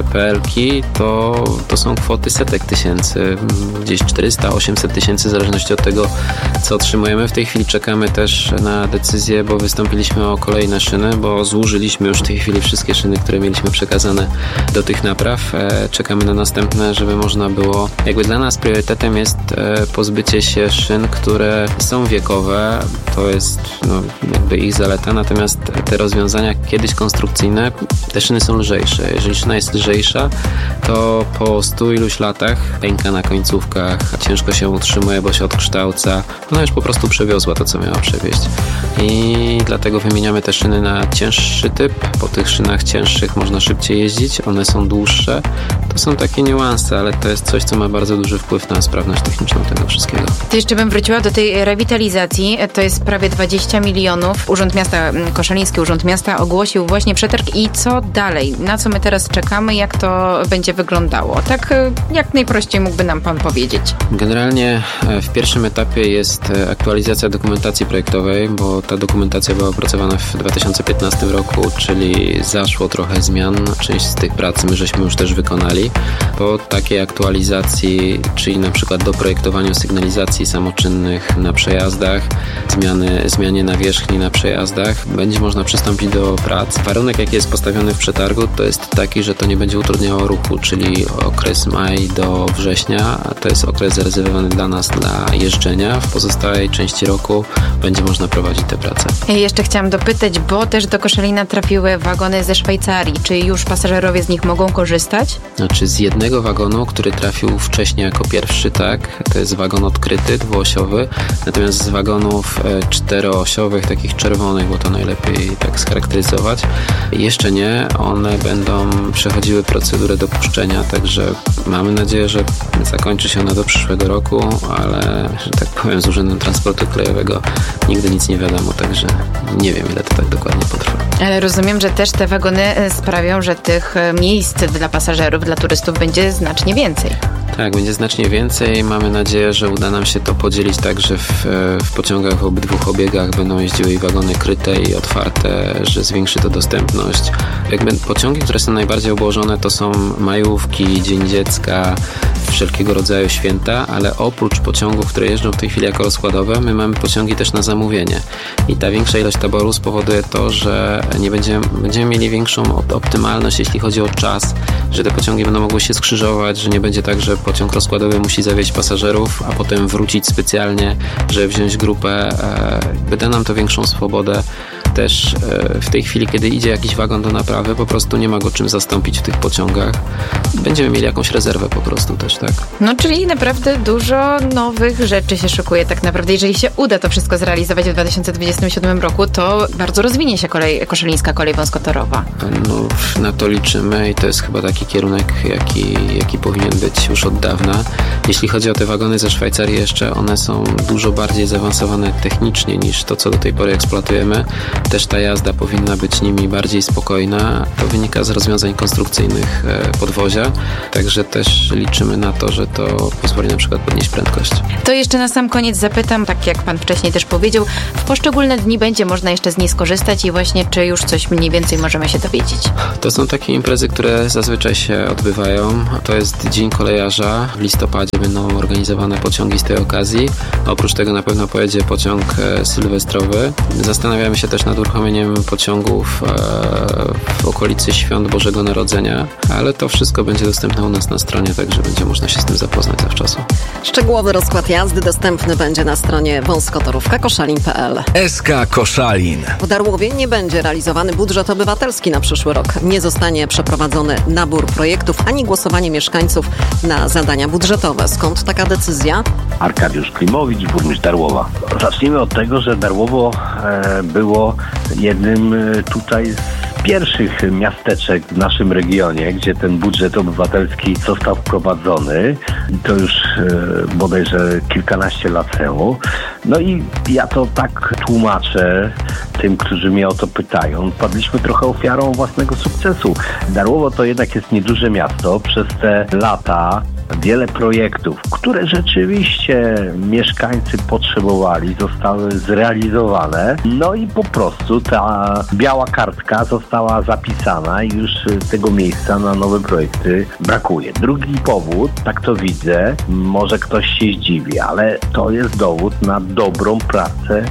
PLK to są kwoty setek tysięcy, gdzieś 400-800 tysięcy, w zależności od tego, co otrzymujemy. W tej chwili czekamy też na decyzję, bo wystąpiliśmy o kolejne szyny, bo zużyliśmy już w tej chwili wszystkie szyny, które mieliśmy przekazane do tych napraw. Czekamy na następne, żeby można było... Jakby dla nas priorytetem jest pozbycie się szyn, które są wiekowe. To jest jakby ich zaleta, natomiast te rozwiązania kiedyś konstrukcyjne, te szyny są lżejsze. Jeżeli szyna jest lżejsza, to po 100 iluś latach pęka na końcówkach, ciężko się utrzymuje, bo się odkształca. Ona już po prostu przewiozła to, co miała przewieźć. I dlatego wymieniamy te szyny na cięższy typ. Po tych szynach cięższych można szybciej jeździć, one są dłuższe. To są takie niuanse, ale to jest coś, co ma bardzo duży wpływ na sprawność techniczną tego wszystkiego. To jeszcze bym wróciła do tej rewitalizacji. To jest prawie 20 milionów. Urząd Miasta, Koszaliński Urząd Miasta ogłosił właśnie przetarg i co dalej? Na co my teraz czekamy? Jak to będzie wyglądało? Tak jak najprościej mógłby nam pan powiedzieć? Generalnie w pierwszym etapie jest aktualizacja dokumentacji projektowej, bo ta dokumentacja była opracowana w 2015 roku, czyli zaszło trochę zmian. Część z tych prac my żeśmy już też wykonali. Po takiej aktualizacji, czyli na przykład doprojektowaniu sygnalizacji samoczynnych na przejazdach, zmianie nawierzchni na przejazdach, będzie można przystąpić do prac. Warunek, jaki jest postawiony w przetargu, to jest taki, że to nie będzie utrudniało ruchu, czyli okres maj do września, to jest okres zarezerwowany dla nas dla jeżdżenia. W pozostałej części roku będzie można prowadzić te prace. Ja jeszcze chciałam dopytać, bo też do Koszalina trafiły wagony ze Szwajcarii. Czy już pasażerowie z nich mogą korzystać? Znaczy z jednego wagonu, który trafił wcześniej jako pierwszy, tak, to jest wagon odkryty, dwuosiowy, natomiast z wagonów czteroosiowych, takich czerwonych, bo to najlepiej tak scharakteryzować, jeszcze nie. One będą przechodziły procedurę dopuszczenia, także mamy nadzieję, że zakończy się ona do przyszłego roku, ale, że tak powiem, z Urzędem Transportu Kolejowego nigdy nic nie wiadomo, także nie wiem, ile to tak dokładnie potrwa. Ale rozumiem, że też te wagony sprawią, że tych miejsc dla pasażerów, dla turystów będzie znacznie więcej. Tak, będzie znacznie więcej. Mamy nadzieję, że uda nam się to podzielić tak, że w pociągach w obydwu obiegach będą jeździły i wagony kryte i otwarte, że zwiększy to dostępność. Jakby pociągi, które są najbardziej obłożone, to są majówki, Dzień Dziecka, wszelkiego rodzaju święta, ale oprócz pociągów, które jeżdżą w tej chwili jako rozkładowe, my mamy pociągi też na zamówienie. I ta większa ilość taboru spowoduje to, że będziemy mieli większą optymalność, jeśli chodzi o czas, że te pociągi będą mogły się skrzyżować, że nie będzie tak, że pociąg rozkładowy musi zawieźć pasażerów, a potem wrócić specjalnie, żeby wziąć grupę. Da nam to większą swobodę. Też w tej chwili, kiedy idzie jakiś wagon do naprawy, po prostu nie ma go czym zastąpić w tych pociągach. Będziemy mieli jakąś rezerwę po prostu też, tak? No, czyli naprawdę dużo nowych rzeczy się szykuje tak naprawdę. Jeżeli się uda to wszystko zrealizować w 2027 roku, to bardzo rozwinie się koszalińska kolej wąskotorowa. No, na to liczymy i to jest chyba taki kierunek, jaki powinien być już od dawna. Jeśli chodzi o te wagony ze Szwajcarii jeszcze, one są dużo bardziej zaawansowane technicznie niż to, co do tej pory eksploatujemy. Też ta jazda powinna być nimi bardziej spokojna. To wynika z rozwiązań konstrukcyjnych podwozia, także też liczymy na to, że to pozwoli na przykład podnieść prędkość. To jeszcze na sam koniec zapytam, tak jak pan wcześniej też powiedział, w poszczególne dni będzie można jeszcze z niej skorzystać i właśnie czy już coś mniej więcej możemy się dowiedzieć? To są takie imprezy, które zazwyczaj się odbywają. To jest Dzień Kolejarza. W listopadzie będą organizowane pociągi z tej okazji. Oprócz tego na pewno pojedzie pociąg sylwestrowy. Zastanawiamy się też nad uruchomieniem pociągów w okolicy Świąt Bożego Narodzenia, ale to wszystko będzie dostępne u nas na stronie, także będzie można się z tym zapoznać zawczasu. Szczegółowy rozkład jazdy dostępny będzie na stronie wąskotorówka.koszalin.pl. SK Koszalin. W Darłowie nie będzie realizowany budżet obywatelski na przyszły rok. Nie zostanie przeprowadzony nabór projektów ani głosowanie mieszkańców na zadania budżetowe. Skąd taka decyzja? Arkadiusz Klimowicz, burmistrz Darłowa. Zacznijmy od tego, że Darłowo było jednym tutaj z pierwszych miasteczek w naszym regionie, gdzie ten budżet obywatelski został wprowadzony. I to już bodajże kilkanaście lat temu. No i ja to tak tłumaczę tym, którzy mnie o to pytają. Padliśmy trochę ofiarą własnego sukcesu. Darłowo to jednak jest nieduże miasto. Przez te lata wiele projektów, które rzeczywiście mieszkańcy potrzebowali, zostały zrealizowane. No i po prostu ta biała kartka została zapisana i już tego miejsca na nowe projekty brakuje. Drugi powód, tak to widzę, może ktoś się zdziwi, ale to jest dowód na dobrą pracę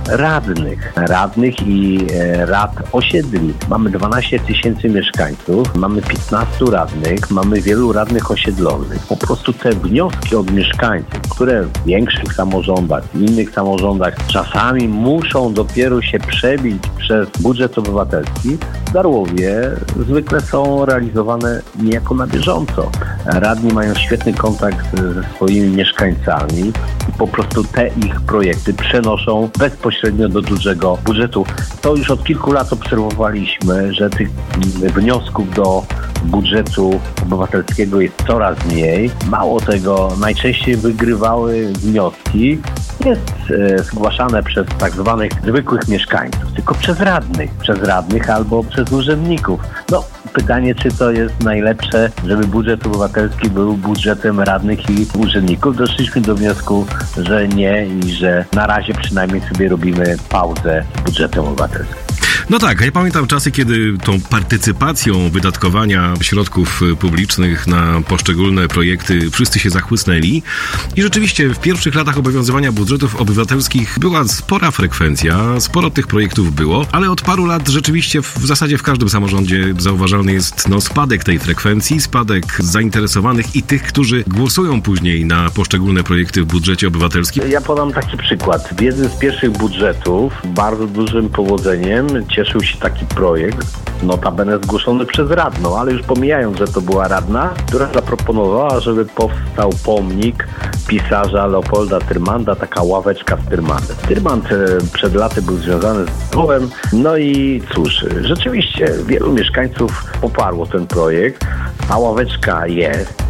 radnych i rad osiedli. Mamy 12 000 mieszkańców, mamy 15 radnych, mamy wielu radnych osiedlowych. Po prostu te wnioski od mieszkańców, które w większych samorządach, w innych samorządach czasami muszą dopiero się przebić przez budżet obywatelski, w Darłowie zwykle są realizowane niejako na bieżąco. Radni mają świetny kontakt ze swoimi mieszkańcami i po prostu te ich projekty przenoszą bezpośrednio do dużego budżetu. To już od kilku lat obserwowaliśmy, że tych wniosków do budżetu obywatelskiego jest coraz mniej. Mało tego, najczęściej wygrywały wnioski jest zgłaszane przez tak zwanych zwykłych mieszkańców, tylko przez radnych albo przez urzędników. No, pytanie, czy to jest najlepsze, żeby budżet obywatelski był budżetem radnych i urzędników. Doszliśmy do wniosku, że nie i że na razie przynajmniej sobie robimy pauzę z budżetem obywatelskim. No tak, ja pamiętam czasy, kiedy tą partycypacją wydatkowania środków publicznych na poszczególne projekty wszyscy się zachłysnęli i rzeczywiście w pierwszych latach obowiązywania budżetów obywatelskich była spora frekwencja, sporo tych projektów było, ale od paru lat rzeczywiście w zasadzie w każdym samorządzie zauważalny jest spadek tej frekwencji, spadek zainteresowanych i tych, którzy głosują później na poszczególne projekty w budżecie obywatelskim. Ja podam taki przykład. W jednym z pierwszych budżetów bardzo dużym powodzeniem cieszył się taki projekt, notabene zgłoszony przez radną, ale już pomijając, że to była radna, która zaproponowała, żeby powstał pomnik pisarza Leopolda Tyrmanda, taka ławeczka z Tyrmandem. Tyrmand przed laty był związany z Lwowem, no i cóż, rzeczywiście wielu mieszkańców poparło ten projekt. Ta ławeczka jest,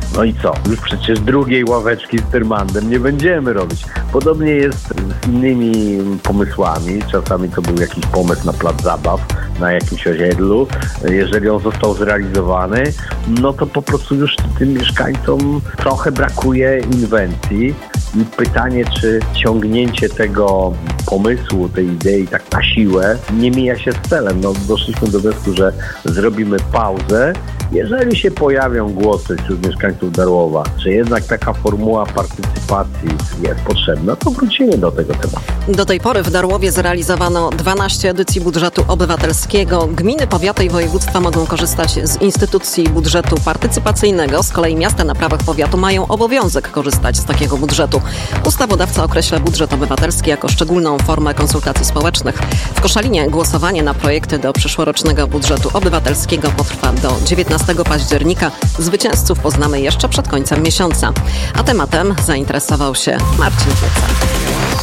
No i co? Już przecież drugiej ławeczki z Tyrmandem nie będziemy robić. Podobnie jest z innymi pomysłami. Czasami to był jakiś pomysł na plac zabaw, na jakimś osiedlu. Jeżeli on został zrealizowany, no to po prostu już tym mieszkańcom trochę brakuje inwencji. I pytanie, czy ciągnięcie tego pomysłu, tej idei tak na siłę nie mija się z celem. No, doszliśmy do wniosku, że zrobimy pauzę. Jeżeli się pojawią głosy wśród mieszkańców Darłowa, że jednak taka formuła partycypacji jest potrzebna, to wrócimy do tego tematu. Do tej pory w Darłowie zrealizowano 12 edycji budżetu obywatelskiego. Gminy, powiaty i województwa mogą korzystać z instytucji budżetu partycypacyjnego. Z kolei miasta na prawach powiatu mają obowiązek korzystać z takiego budżetu. Ustawodawca określa budżet obywatelski jako szczególną formę konsultacji społecznych. W Koszalinie głosowanie na projekty do przyszłorocznego budżetu obywatelskiego potrwa do 19 października. Zwycięzców poznamy jeszcze przed końcem miesiąca. A tematem zainteresował się Marcin Pieca.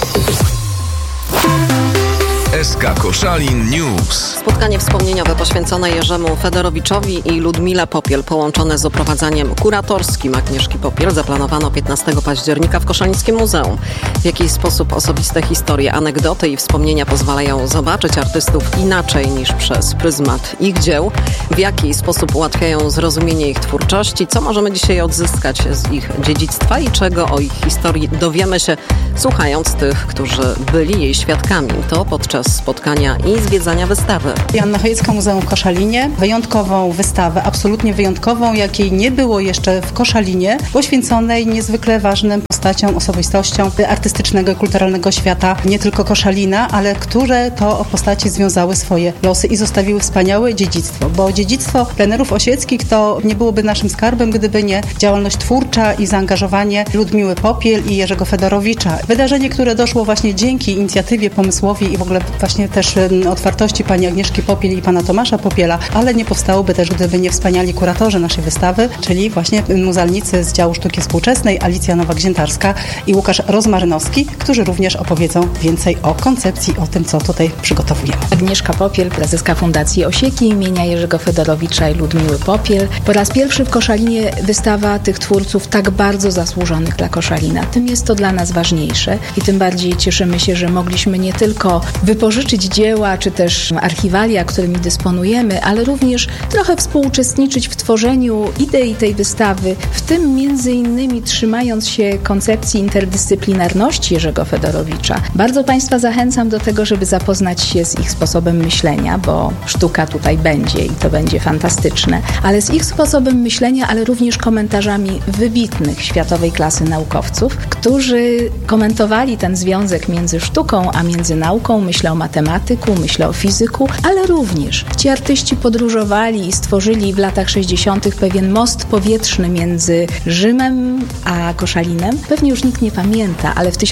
SK Koszalin News. Spotkanie wspomnieniowe poświęcone Jerzemu Fedorowiczowi i Ludmile Popiel, połączone z oprowadzaniem kuratorskim Agnieszki Popiel, zaplanowano 15 października w Koszalińskim Muzeum. W jaki sposób osobiste historie, anegdoty i wspomnienia pozwalają zobaczyć artystów inaczej niż przez pryzmat ich dzieł? W jaki sposób ułatwiają zrozumienie ich twórczości? Co możemy dzisiaj odzyskać z ich dziedzictwa i czego o ich historii dowiemy się, słuchając tych, którzy byli jej świadkami? To podczas spotkania i zwiedzania wystawy. Joanna Chojecka, Muzeum w Koszalinie. Wyjątkową wystawę, absolutnie wyjątkową, jakiej nie było jeszcze w Koszalinie, poświęconej niezwykle ważnym postaciom, osobistościom artystycznego i kulturalnego świata, nie tylko Koszalina, ale które to postaci związały swoje losy i zostawiły wspaniałe dziedzictwo, bo dziedzictwo plenerów osieckich to nie byłoby naszym skarbem, gdyby nie działalność twórcza i zaangażowanie Ludmiły Popiel i Jerzego Fedorowicza. Wydarzenie, które doszło właśnie dzięki inicjatywie, pomysłowi i w ogóle właśnie też otwartości pani Agnieszki Popiel i pana Tomasza Popiela, ale nie powstałoby też, gdyby nie wspaniali kuratorzy naszej wystawy, czyli właśnie muzealnicy z działu sztuki współczesnej, Alicja Nowak-Ziętarska i Łukasz Rozmarynowski, którzy również opowiedzą więcej o koncepcji, o tym, co tutaj przygotowujemy. Agnieszka Popiel, prezeska Fundacji Osieki imienia Jerzego Fedorowicza i Ludmiły Popiel. Po raz pierwszy w Koszalinie wystawa tych twórców tak bardzo zasłużonych dla Koszalina. Tym jest to dla nas ważniejsze i tym bardziej cieszymy się, że mogliśmy nie tylko wypożyczyć dzieła, czy też archiwalia, którymi dysponujemy, ale również trochę współuczestniczyć w tworzeniu idei tej wystawy, w tym między innymi trzymając się koncepcji interdyscyplinarności Jerzego Fedorowicza. Bardzo Państwa zachęcam do tego, żeby zapoznać się z ich sposobem myślenia, bo sztuka tutaj będzie i to będzie fantastyczne, ale z ich sposobem myślenia, ale również komentarzami wybitnych światowej klasy naukowców, którzy komentowali ten związek między sztuką a między nauką. Myślę o matematyku, myślę o fizyku, ale również ci artyści podróżowali i stworzyli w latach 60. pewien most powietrzny między Rzymem a Koszalinem. Pewnie już nikt nie pamięta, ale w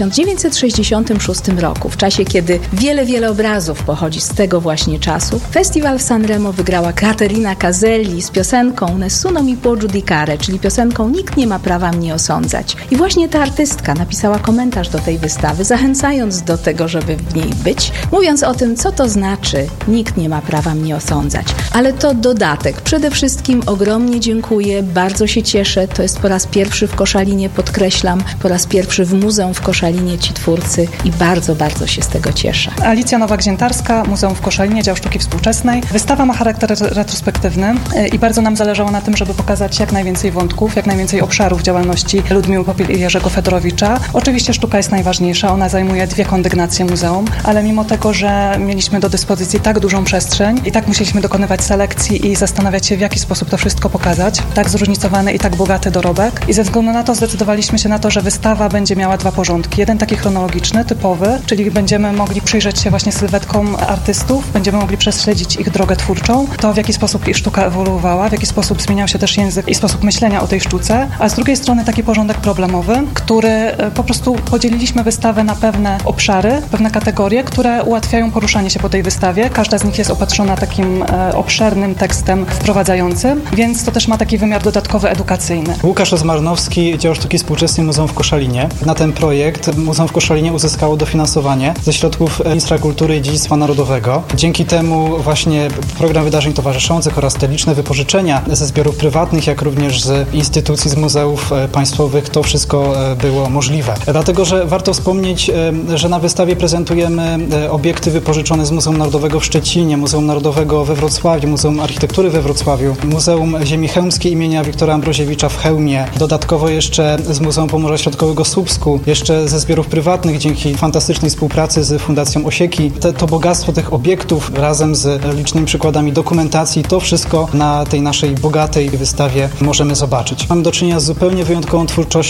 1966 roku, w czasie kiedy wiele obrazów pochodzi z tego właśnie czasu, festiwal w Sanremo wygrała Caterina Caselli z piosenką Nessuno mi può giudicare, czyli piosenką Nikt nie ma prawa mnie osądzać. I właśnie ta artystka napisała komentarz do tej wystawy, zachęcając do tego, żeby w niej być, mówiąc o tym, co to znaczy nikt nie ma prawa mnie osądzać. Ale to dodatek. Przede wszystkim ogromnie dziękuję, bardzo się cieszę. To jest po raz pierwszy w Koszalinie, podkreślam, po raz pierwszy w Muzeum w Koszalinie ci twórcy i bardzo się z tego cieszę. Alicja Nowak-Ziętarska, Muzeum w Koszalinie, dział sztuki współczesnej. Wystawa ma charakter retrospektywny i bardzo nam zależało na tym, żeby pokazać jak najwięcej wątków, jak najwięcej obszarów działalności Ludmiły Popiel i Jerzego Fedorowicza. Oczywiście sztuka jest najważniejsza, ona zajmuje 2 kondygnacje muzeum, ale mimo tego, że mieliśmy do dyspozycji tak dużą przestrzeń i tak musieliśmy dokonywać selekcji i zastanawiać się, w jaki sposób to wszystko pokazać, tak zróżnicowany i tak bogaty dorobek. I ze względu na to zdecydowaliśmy się na to, że wystawa będzie miała 2 porządki. Jeden taki chronologiczny, typowy, czyli będziemy mogli przyjrzeć się właśnie sylwetkom artystów, będziemy mogli prześledzić ich drogę twórczą, to w jaki sposób ich sztuka ewoluowała, w jaki sposób zmieniał się też język i sposób myślenia o tej sztuce, a z drugiej strony taki porządek problemowy, który po prostu podzieliliśmy wystawę na pewne obszary, pewne kategorie, które ułatwiają poruszanie się po tej wystawie. Każda z nich jest opatrzona takim obszernym tekstem wprowadzającym, więc to też ma taki wymiar dodatkowy, edukacyjny. Łukasz Rozmarnowski, Dział Sztuki Współczesnej Muzeum w Koszalinie. Na ten projekt Muzeum w Koszalinie uzyskało dofinansowanie ze środków Ministra Kultury i Dziedzictwa Narodowego. Dzięki temu właśnie program wydarzeń towarzyszących oraz te liczne wypożyczenia ze zbiorów prywatnych, jak również z instytucji, z muzeów państwowych, to wszystko było możliwe. Dlatego, że warto wspomnieć, że na wystawie prezentujemy obiekty wypożyczone z Muzeum Narodowego w Szczecinie, Muzeum Narodowego we Wrocławiu, Muzeum Architektury we Wrocławiu, Muzeum Ziemi Chełmskiej imienia Wiktora Ambroziewicza w Chełmie, dodatkowo jeszcze z Muzeum Pomorza Środkowego w Słupsku, jeszcze ze zbiorów prywatnych dzięki fantastycznej współpracy z Fundacją Osieki. To bogactwo tych obiektów razem z licznymi przykładami dokumentacji, to wszystko na tej naszej bogatej wystawie możemy zobaczyć. Mamy do czynienia z zupełnie wyjątkową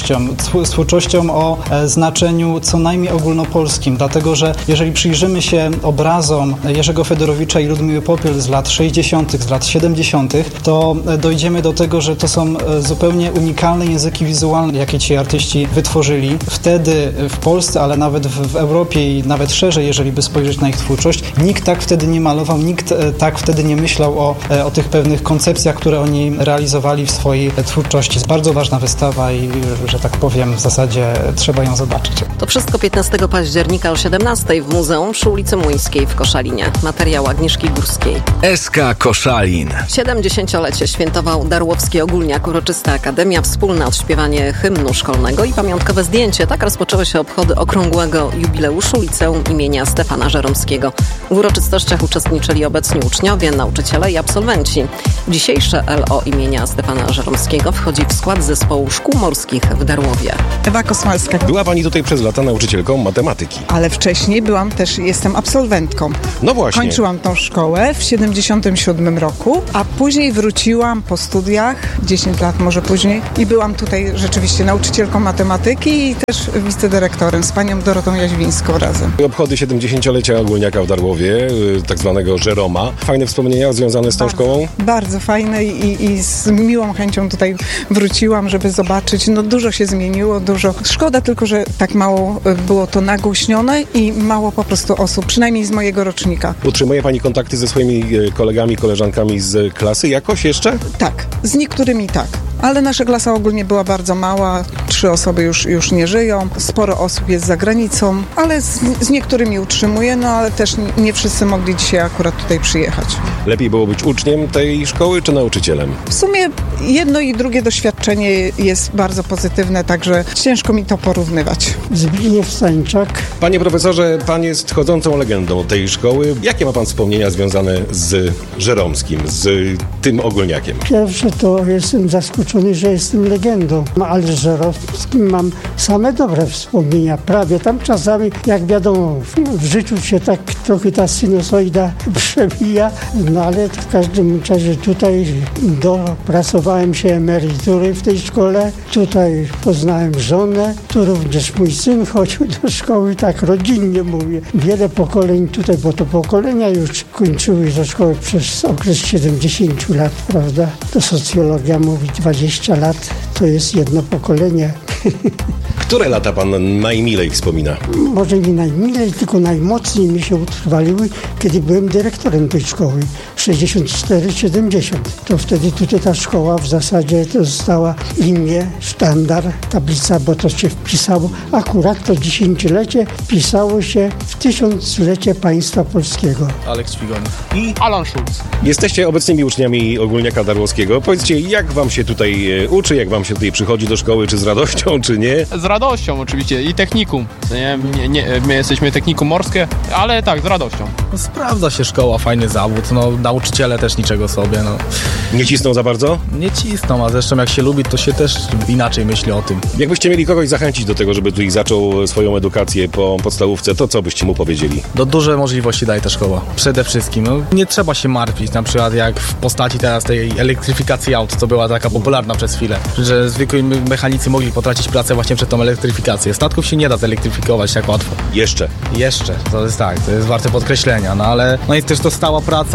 twórczością o znaczeniu co najmniej ogólnopolskim, dlatego że jeżeli przyjrzymy się obrazom Jerzego Fedorowicza i Ludmiły Popiel z lat 60., z lat 70., to dojdziemy do tego, że to są zupełnie unikalne języki wizualne, jakie ci artyści wytworzyli. Wtedy w Polsce, ale nawet w Europie i nawet szerzej, jeżeli by spojrzeć na ich twórczość, nikt tak wtedy nie malował, nikt tak wtedy nie myślał o tych pewnych koncepcjach, które oni realizowali w swojej twórczości. Jest bardzo ważna wystawa i, że tak powiem, w zasadzie trzeba ją zobaczyć. To wszystko 15 października o 17:00 w Muzeum przy ulicy Młyńskiej w Koszalinie. Materiał Agnieszki Górskiej. SK Koszalin. 70-lecie świętował Darłowski Ogólniak, uroczysta akademia, wspólne odśpiewanie hymnu szkolnego i pamiątkowe zdjęcie. Tak rozpoczęły się obchody okrągłego jubileuszu Liceum imienia Stefana Żeromskiego. W uroczystościach uczestniczyli obecni uczniowie, nauczyciele i absolwenci. Dzisiejsze LO imienia Stefana Żeromskiego wchodzi w skład zespołu szkół morskich w Darłowie. Ewa Kosmalska. Była pani tutaj przez lata nauczycielką matematyki. Ale wcześniej jestem absolwentką. No właśnie. Kończyłam tą szkołę w 77 roku, a później wróciłam po studiach, 10 lat może później, i byłam tutaj rzeczywiście nauczycielką matematyki i też wicedyrektorem z panią Dorotą Jaźwińską razem. Obchody 70-lecia Ogólniaka w Darłowie, tak zwanego Żeroma. Fajne wspomnienia związane z tą szkołą? Bardzo fajne i z miłą chęcią tutaj wróciłam, żeby zobaczyć. No dużo się zmieniło, dużo. Szkoda tylko, że tak mało było to nagłośnione i mało po prostu osób, przynajmniej z mojego rocznika. Utrzymuje pani kontakty ze swoimi kolegami, koleżankami z klasy jakoś jeszcze? Tak, z niektórymi tak. Ale nasza klasa ogólnie była bardzo mała, 3 osoby już nie żyją, sporo osób jest za granicą, ale z niektórymi utrzymuję, no ale też nie wszyscy mogli dzisiaj akurat tutaj przyjechać. Lepiej było być uczniem tej szkoły czy nauczycielem? W sumie jedno i drugie doświadczenie jest bardzo pozytywne, także ciężko mi to porównywać. Zbigniew Stańczak. Panie profesorze, pan jest chodzącą legendą tej szkoły. Jakie ma pan wspomnienia związane z Żeromskim, z tym Ogólniakiem? Pierwsze to jestem zaskoczony, że jestem legendą, ale z Żeromskim mam same dobre wspomnienia. Prawie tam czasami, jak wiadomo, w życiu się tak trochę ta sinusoida przebija, no ale w każdym razie tutaj dopracowałem się emerytury w tej szkole. Tutaj poznałem żonę, tu również mój syn chodził do szkoły, tak rodzinnie mówię. Wiele pokoleń tutaj, bo to pokolenia już kończyły do szkoły przez okres 70 lat, prawda? To socjologia mówi 20 lat, to jest jedno pokolenie. Które lata pan najmilej wspomina? Może nie najmilej, tylko najmocniej mi się utrwaliły, kiedy byłem dyrektorem tej szkoły, 64-70. To wtedy tutaj ta szkoła w zasadzie to została imię, sztandar, tablica, bo to się wpisało. Akurat to 10-lecie wpisało się w 1000-lecie państwa polskiego. Aleks Ćwigoń i Alan Schulz. Jesteście obecnymi uczniami Ogólniaka Darłowskiego. Powiedzcie, jak wam się tutaj uczy, jak wam się tutaj przychodzi do szkoły, czy z radością, czy nie? Z radością oczywiście i technikum. My jesteśmy technikum morskie, ale tak, z radością. No, sprawdza się szkoła, fajny zawód, no nauczyciele też niczego sobie, no. Nie cisną za bardzo? Nie cisną, a zresztą jak się lubi, to się też inaczej myśli o tym. Jakbyście mieli kogoś zachęcić do tego, żeby tutaj zaczął swoją edukację po podstawówce, to co byście mu powiedzieli? Duże możliwości daje ta szkoła. Przede wszystkim, no, nie trzeba się martwić, na przykład jak w postaci teraz tej elektryfikacji aut, co była taka popularna przez chwilę, że zwykli mechanicy mogli potracić pracę właśnie przed tą elektryfikację. Statków się nie da zelektryfikować tak łatwo. Jeszcze, to jest tak, to jest warte podkreślenia, no ale no jest też to stała praca i jest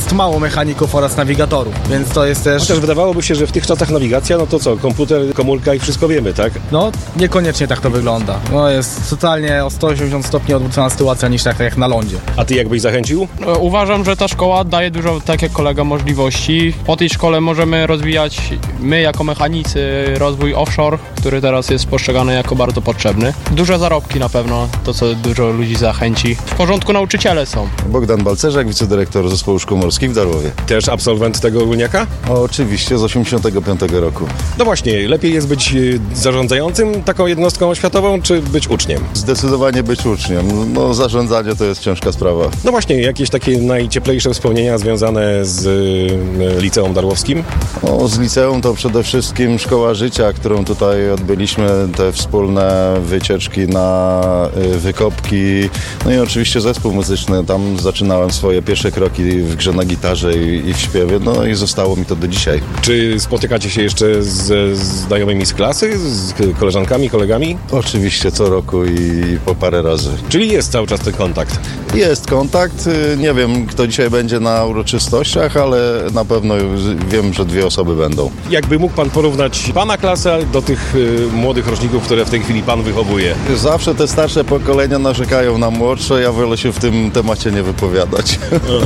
jest mało mechaników oraz nawigatorów, więc to jest też... Chociaż wydawałoby się, że w tych czasach nawigacja, no to co, komputer, komórka i wszystko wiemy, tak? No, niekoniecznie tak to wygląda. No, jest totalnie o 180 stopni odwrócona sytuacja niż tak jak na lądzie. A ty jak byś zachęcił? Uważam, że ta szkoła daje dużo, tak jak kolega, możliwości. Po tej szkole możemy rozwijać, my jako mechanicy, rozwój offshore, który teraz jest postrzegany jako bardzo potrzebny. Duże zarobki na pewno, to co dużo ludzi zachęci. W porządku nauczyciele są. Bogdan Balcerzak, wicedyrektor Zespołu Szkół Morskich w Darłowie. Też absolwent tego ogólniaka? Oczywiście, z 85 roku. No właśnie, lepiej jest być zarządzającym taką jednostką oświatową, czy być uczniem? Zdecydowanie być uczniem. No, zarządzanie to jest ciężka sprawa. No właśnie, jakieś takie najcieplejsze wspomnienia związane z liceum darłowskim? No, z liceum to przede wszystkim szkoła życia, którą tutaj odbyliśmy, te wspólne wycieczki na wykopki, no i oczywiście zespół muzyczny. Tam zaczynałem swoje pierwsze kroki w grze na gitarze i w śpiewie, no i zostało mi to do dzisiaj. Czy spotykacie się jeszcze z znajomymi z klasy, z koleżankami, kolegami? Oczywiście, co roku i po parę razy. Czyli jest cały czas ten kontakt? Jest kontakt. Nie wiem, kto dzisiaj będzie na uroczystościach, ale na pewno wiem, że 2 osoby będą. Jakby mógł pan porównać pana klasę do tych młodych roczników, które w tej chwili pan wychowuje? Zawsze te starsze pokolenia narzekają na młodsze, ja wolę się w tym temacie nie wypowiadać.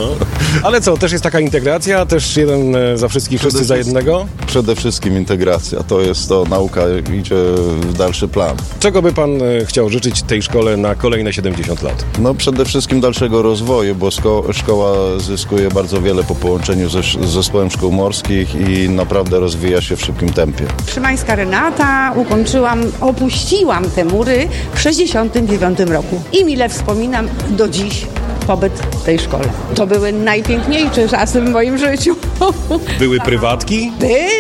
Ale co, też jest taka integracja? Też jeden za wszystkich, wszyscy za jednego? Przede wszystkim integracja. To jest to, nauka idzie w dalszy plan. Czego by pan chciał życzyć tej szkole na kolejne 70 lat? No przede wszystkim dalszego rozwoju, bo szkoła zyskuje bardzo wiele po połączeniu z Zespołem Szkół Morskich i naprawdę rozwija się w szybkim tempie. Szymańska Renata, opuściłam te mury w 69 roku i mile wspominam do dziś pobyt w tej szkole. To były najpiękniejsze czasy w moim życiu. Były prywatki?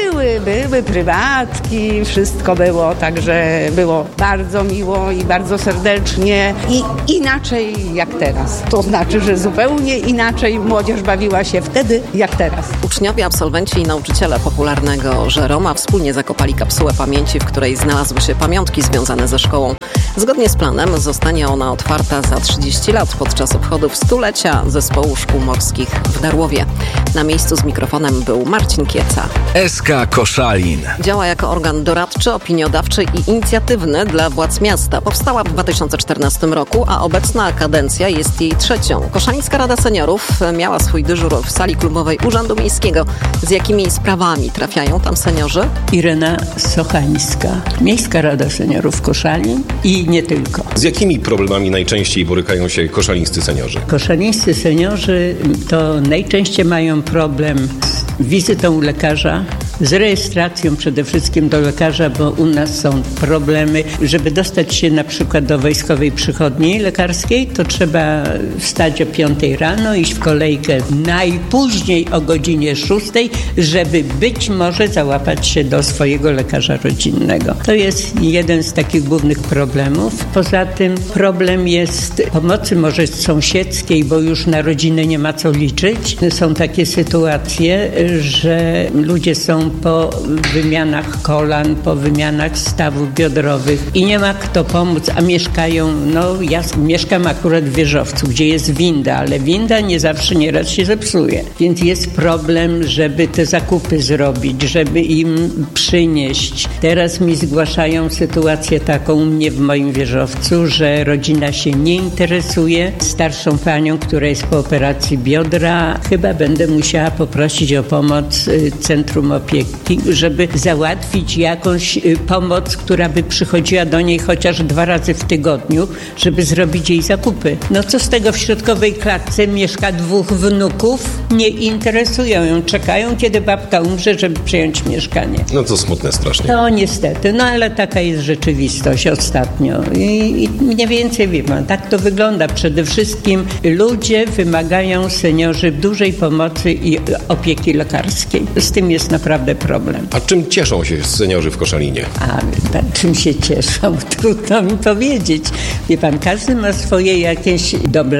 Były prywatki, wszystko było, także było bardzo miło i bardzo serdecznie i inaczej jak teraz. To znaczy, że zupełnie inaczej młodzież bawiła się wtedy jak teraz. Uczniowie, absolwenci i nauczyciele popularnego Żeroma wspólnie zakopali kapsułę pamięci, w której znalazły się pamiątki związane ze szkołą. Zgodnie z planem zostanie ona otwarta za 30 lat podczas obchodów 100-lecia Zespołu Szkół Morskich w Darłowie. Na miejscu z mikrofonem był Marcin Kieca. SK Koszalin. Działa jako organ doradczy, opiniodawczy i inicjatywny dla władz miasta. Powstała w 2014 roku, a obecna kadencja jest jej 3. Koszalińska Rada Seniorów miała swój dyżur w sali klubowej Urzędu Miejskiego. Z jakimi sprawami trafiają tam seniorzy? Irena Sochańska, Miejska Rada Seniorów Koszalin i nie tylko. Z jakimi problemami najczęściej borykają się koszalińscy seniorzy? Koszalińscy seniorzy to najczęściej mają problem z wizytą u lekarza, z rejestracją przede wszystkim do lekarza, bo u nas są problemy. Żeby dostać się na przykład do wojskowej przychodni lekarskiej, to trzeba wstać o 5 rano, iść w kolejkę najpóźniej o godzinie 6, żeby być może załapać się do swojego lekarza rodzinnego. To jest jeden z takich głównych problemów. Poza tym problem jest pomocy może sąsiedzkiej, bo już na rodzinę nie ma co liczyć. Są takie sytuacje, że ludzie są po wymianach kolan, po wymianach stawów biodrowych i nie ma kto pomóc, a mieszkają, ja mieszkam akurat w Wieżowcu, gdzie jest winda, ale winda nie zawsze nieraz się zepsuje, więc jest problem, żeby te zakupy zrobić, żeby im przynieść. Teraz mi zgłaszają sytuację taką u mnie w moim Wieżowcu, że rodzina się nie interesuje starszą panią, która jest po operacji biodra. Chyba będę musiała poprosić o pomoc Centrum Opieki, żeby załatwić jakąś pomoc, która by przychodziła do niej chociaż 2 razy w tygodniu, żeby zrobić jej zakupy. Co z tego, w środkowej klatce mieszka 2 wnuków, nie interesują ją, czekają, kiedy babka umrze, żeby przejąć mieszkanie. To smutne strasznie. To niestety, ale taka jest rzeczywistość ostatnio i mniej więcej wie pan, tak to wygląda. Przede wszystkim ludzie wymagają, seniorzy, dużej pomocy i opieki lekarskiej. Z tym jest naprawdę problem. A czym cieszą się seniorzy w Koszalinie? Czym się cieszą? Trudno mi powiedzieć. Wie pan, każdy ma swoje jakieś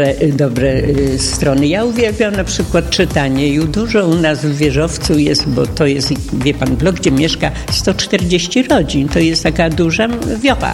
dobre strony. Ja uwielbiam na przykład czytanie i dużo u nas w Wieżowcu jest, bo to jest, wie pan, blok, gdzie mieszka 140 rodzin. To jest taka duża wiocha.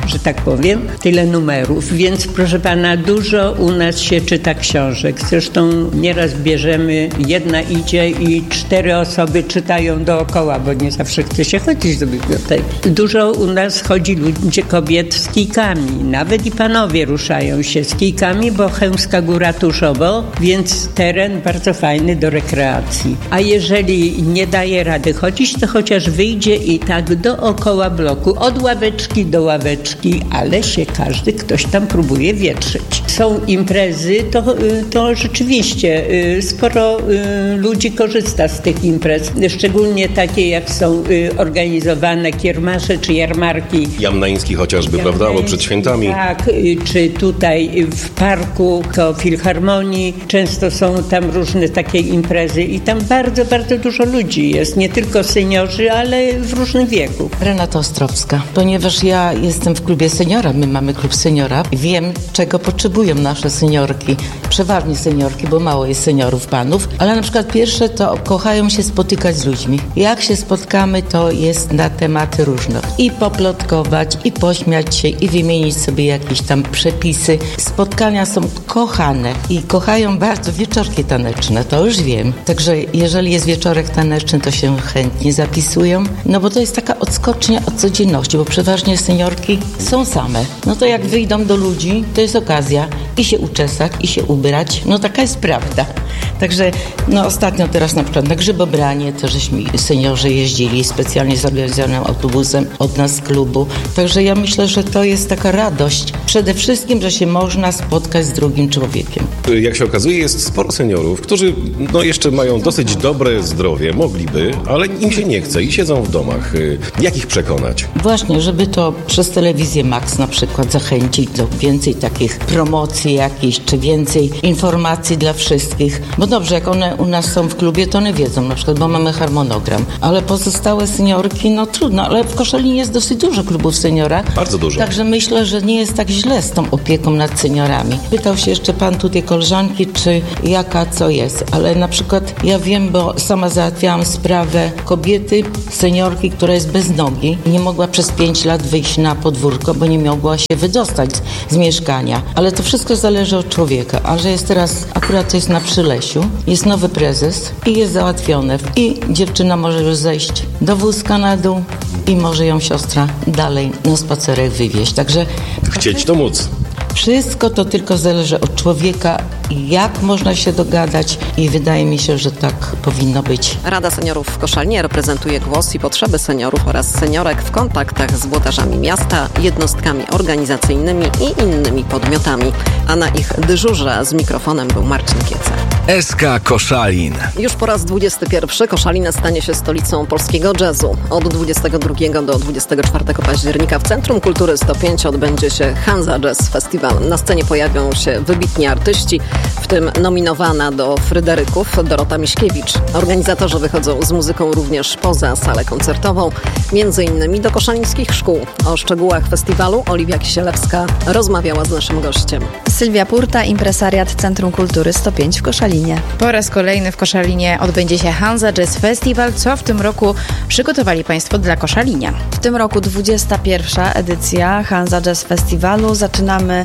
że tak powiem, tyle numerów, więc proszę pana, dużo u nas się czyta książek. Zresztą nieraz bierzemy, jedna idzie i 4 osoby czytają dookoła, bo nie zawsze chce się chodzić do biblioteki. Dużo u nas chodzi ludzi, kobiet z kijkami, nawet i panowie ruszają się z kijkami, bo Chełmska Góra tuż obok, więc teren bardzo fajny do rekreacji. A jeżeli nie daje rady chodzić, to chociaż wyjdzie i tak dookoła bloku, od ławeczki do ławeczki, ale się ktoś tam próbuje wietrzyć. Są imprezy, to rzeczywiście sporo ludzi korzysta z tych imprez, szczególnie takie jak są organizowane kiermasze czy jarmarki. Jamnański chociażby, prawda, bo przed świętami. Tak, czy tutaj w parku to Filharmonii, często są tam różne takie imprezy i tam bardzo, bardzo dużo ludzi jest, nie tylko seniorzy, ale w różnym wieku. Renata Ostrowska, ponieważ ja jestem w klubie seniora, my mamy klub seniora, wiem, czego potrzebują nasze seniorki, przeważnie seniorki, bo mało jest seniorów panów, ale na przykład pierwsze to kochają się spotykać z ludźmi. Jak się spotkamy, to jest na tematy różne. I poplotkować, i pośmiać się, i wymienić sobie jakieś tam przepisy. Spotkania są kochane i kochają bardzo wieczorki taneczne, to już wiem. Także jeżeli jest wieczorek taneczny, to się chętnie zapisują, no bo to jest taka odskocznia od codzienności, bo przeważnie seniorki są same. No to jak wyjdą do ludzi, to jest okazja i się uczesać, i się ubrać. No taka jest prawda. Także no ostatnio teraz na przykład na Grzybobranie to żeśmy seniorzy jeździli specjalnie zorganizowanym autobusem od nas z klubu. Także ja myślę, że to jest taka radość. Przede wszystkim, że się można spotkać z drugim człowiekiem. Jak się okazuje, jest sporo seniorów, którzy jeszcze mają dosyć dobre zdrowie, mogliby, ale im się nie chce i siedzą w domach. Jak ich przekonać? Właśnie, żeby to przez telewizję Max na przykład zachęcić do więcej takich promocji jakichś, czy więcej informacji dla wszystkich. Bo dobrze, jak one u nas są w klubie, to one wiedzą na przykład, bo mamy harmonogram. Ale pozostałe seniorki, no trudno, ale w Koszalinie jest dosyć dużo klubów seniora. Bardzo dużo. Także myślę, że nie jest tak źle z tą opieką nad seniorami. Pytał się jeszcze pan tutaj koleżanki, czy jaka co jest, ale na przykład ja wiem, bo sama załatwiałam sprawę kobiety, seniorki, która jest bez nogi. Nie mogła przez 5 lat wyjść na podwórko, bo nie mogła się wydostać z mieszkania. Ale to wszystko zależy od człowieka. A że jest teraz, akurat to jest na Przylesiu, jest nowy prezes i jest załatwione. I dziewczyna może już zejść do wózka na dół i może ją siostra dalej na spacerek wywieźć. Także chcieć to móc. Wszystko to tylko zależy od człowieka, jak można się dogadać i wydaje mi się, że tak powinno być. Rada Seniorów w Koszalinie reprezentuje głos i potrzeby seniorów oraz seniorek w kontaktach z włodarzami miasta, jednostkami organizacyjnymi i innymi podmiotami. A na ich dyżurze z mikrofonem był Marcin Kiece. SK Koszalin. Już po raz 21 Koszalin stanie się stolicą polskiego jazzu. Od 22 do 24 października w Centrum Kultury 105 odbędzie się Hansa Jazz Festival. Na scenie pojawią się wybitni artyści, w tym nominowana do Fryderyków Dorota Miśkiewicz. Organizatorzy wychodzą z muzyką również poza salę koncertową, między innymi do koszalińskich szkół. O szczegółach festiwalu Oliwia Kisielewska rozmawiała z naszym gościem. Sylwia Purta, impresariat Centrum Kultury 105 w Koszalinie. Po raz kolejny w Koszalinie odbędzie się Hansa Jazz Festival. Co w tym roku przygotowali Państwo dla Koszalinia? W tym roku 21. edycja Hansa Jazz Festiwalu. Zaczynamy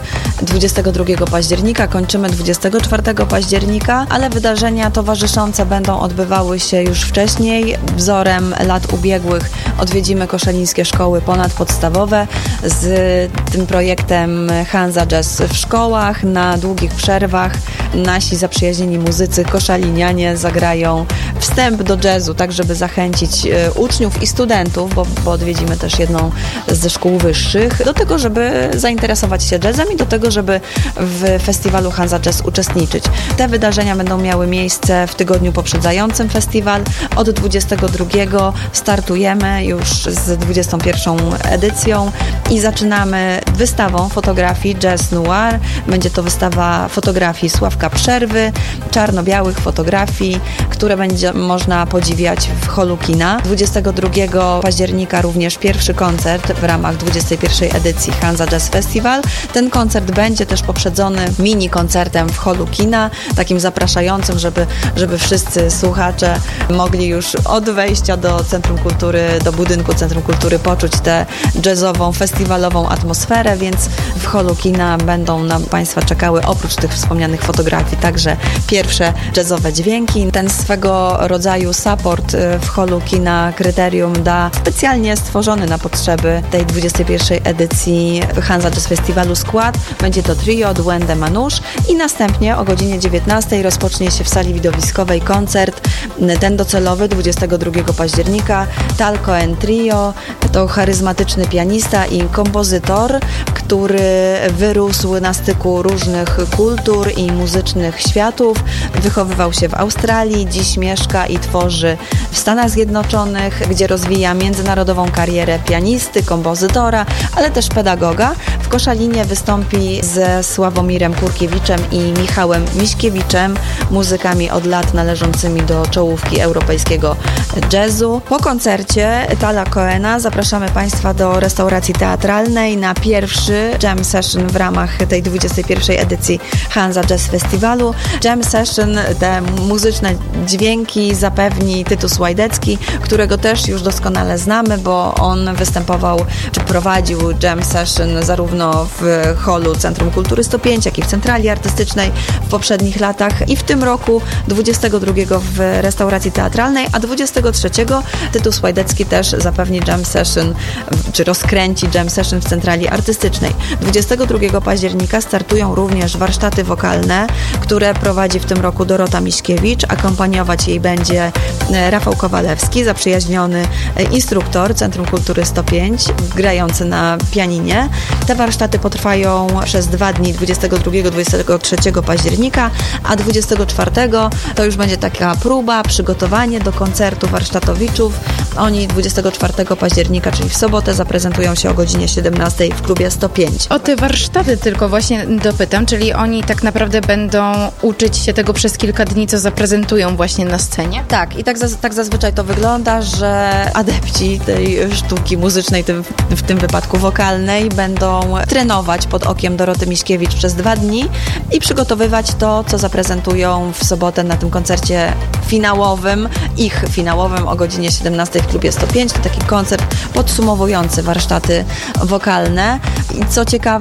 22 października, kończymy 24 października, ale wydarzenia towarzyszące będą odbywały się już wcześniej. Wzorem lat ubiegłych odwiedzimy koszalińskie szkoły ponadpodstawowe z tym projektem Hansa Jazz w szkołach. Na długich przerwach nasi zaprzyjaźnieni muzycy koszalinianie zagrają wstęp do jazzu, tak żeby zachęcić uczniów i studentów, bo odwiedzimy też jedną ze szkół wyższych, do tego, żeby zainteresować się jazzem i do tego, żeby w festiwalu Hansa Jazz uczestniczyć. Te wydarzenia będą miały miejsce w tygodniu poprzedzającym festiwal. Od 22 startujemy już z 21 edycją i zaczynamy wystawą fotografii Jazz Noir. Będzie to wystawa fotografii Sławka Przerwy, czarno-białych fotografii, które będzie można podziwiać w holu kina. 22 października również pierwszy koncert w ramach 21 edycji Hansa Jazz Festival. Ten koncert będzie też poprzedzony mini koncertem w holu kina, takim zapraszającym, żeby wszyscy słuchacze mogli już od wejścia do Centrum Kultury, do budynku Centrum Kultury poczuć tę jazzową, festiwalową atmosferę, więc w holu kina będą na Państwa czekały oprócz tych wspomnianych fotografii także pierwsze jazzowe dźwięki. Ten swego rodzaju support w holu kina Kryterium da specjalnie stworzony na potrzeby tej 21. edycji Hansa Jazz Festiwalu skład. Będzie to trio Duende Manusz i następnie o godzinie 19 rozpocznie się w sali widowiskowej koncert, ten docelowy 22 października. Tal Cohen Trio to charyzmatyczny pianista i kompozytor, który wyrósł na styku różnych kultur i muzycznych światów. Wychowywał się w Australii, dziś mieszka i tworzy w Stanach Zjednoczonych, gdzie rozwija międzynarodową karierę pianisty, kompozytora, ale też pedagoga. W Koszalinie wystąpi ze Sławomirem Kurkiewiczem i Michałem Miśkiewiczem, muzykami od lat należącymi do czołówki europejskiego jazzu. Po koncercie Tala Cohena zapraszamy Państwa do restauracji teatralnej na pierwszy jam session w ramach tej 21. edycji Hansa Jazz Festiwalu. Jam session, te muzyczne dźwięki zapewni Tytus Łajdecki, którego też już doskonale znamy, bo on występował czy prowadził jam session zarówno w holu Centrum Kultury 105, jak i w Centrali Artystycznej w poprzednich latach i w tym roku 22 w restauracji teatralnej, a 23 Tytus Łajdecki też zapewni jam session, czy rozkręci jam session w Centrali Artystycznej. 22 października startują również warsztaty wokalne, które prowadzi w tym roku Dorota Miśkiewicz. Akompaniować jej będzie Rafał Kowalewski, zaprzyjaźniony instruktor Centrum Kultury 105, grający na pianinie. Te warsztaty potrwają przez 2 dni, 22-23 października, a 24 to już będzie taka próba, przygotowanie do koncertu warsztatowiczów. Oni 24 października, czyli w sobotę, zaprezentują się o godzinie 17 w klubie 105. O te warsztaty tylko właśnie dopytam, czyli oni tak naprawdę będą uczyć się tego przez kilka dni, co zaprezentują właśnie na scenie? Tak, i tak zazwyczaj to wygląda, że adepci tej sztuki muzycznej, w tym wypadku wokalnej, będą trenować pod okiem Doroty Miśkiewicz przez 2 dni i przygotowywać to, co zaprezentują w sobotę na tym koncercie finałowym, ich finałowym o godzinie 17 w klubie 105. To taki koncert podsumowujący warsztaty wokalne. I co ciekawe,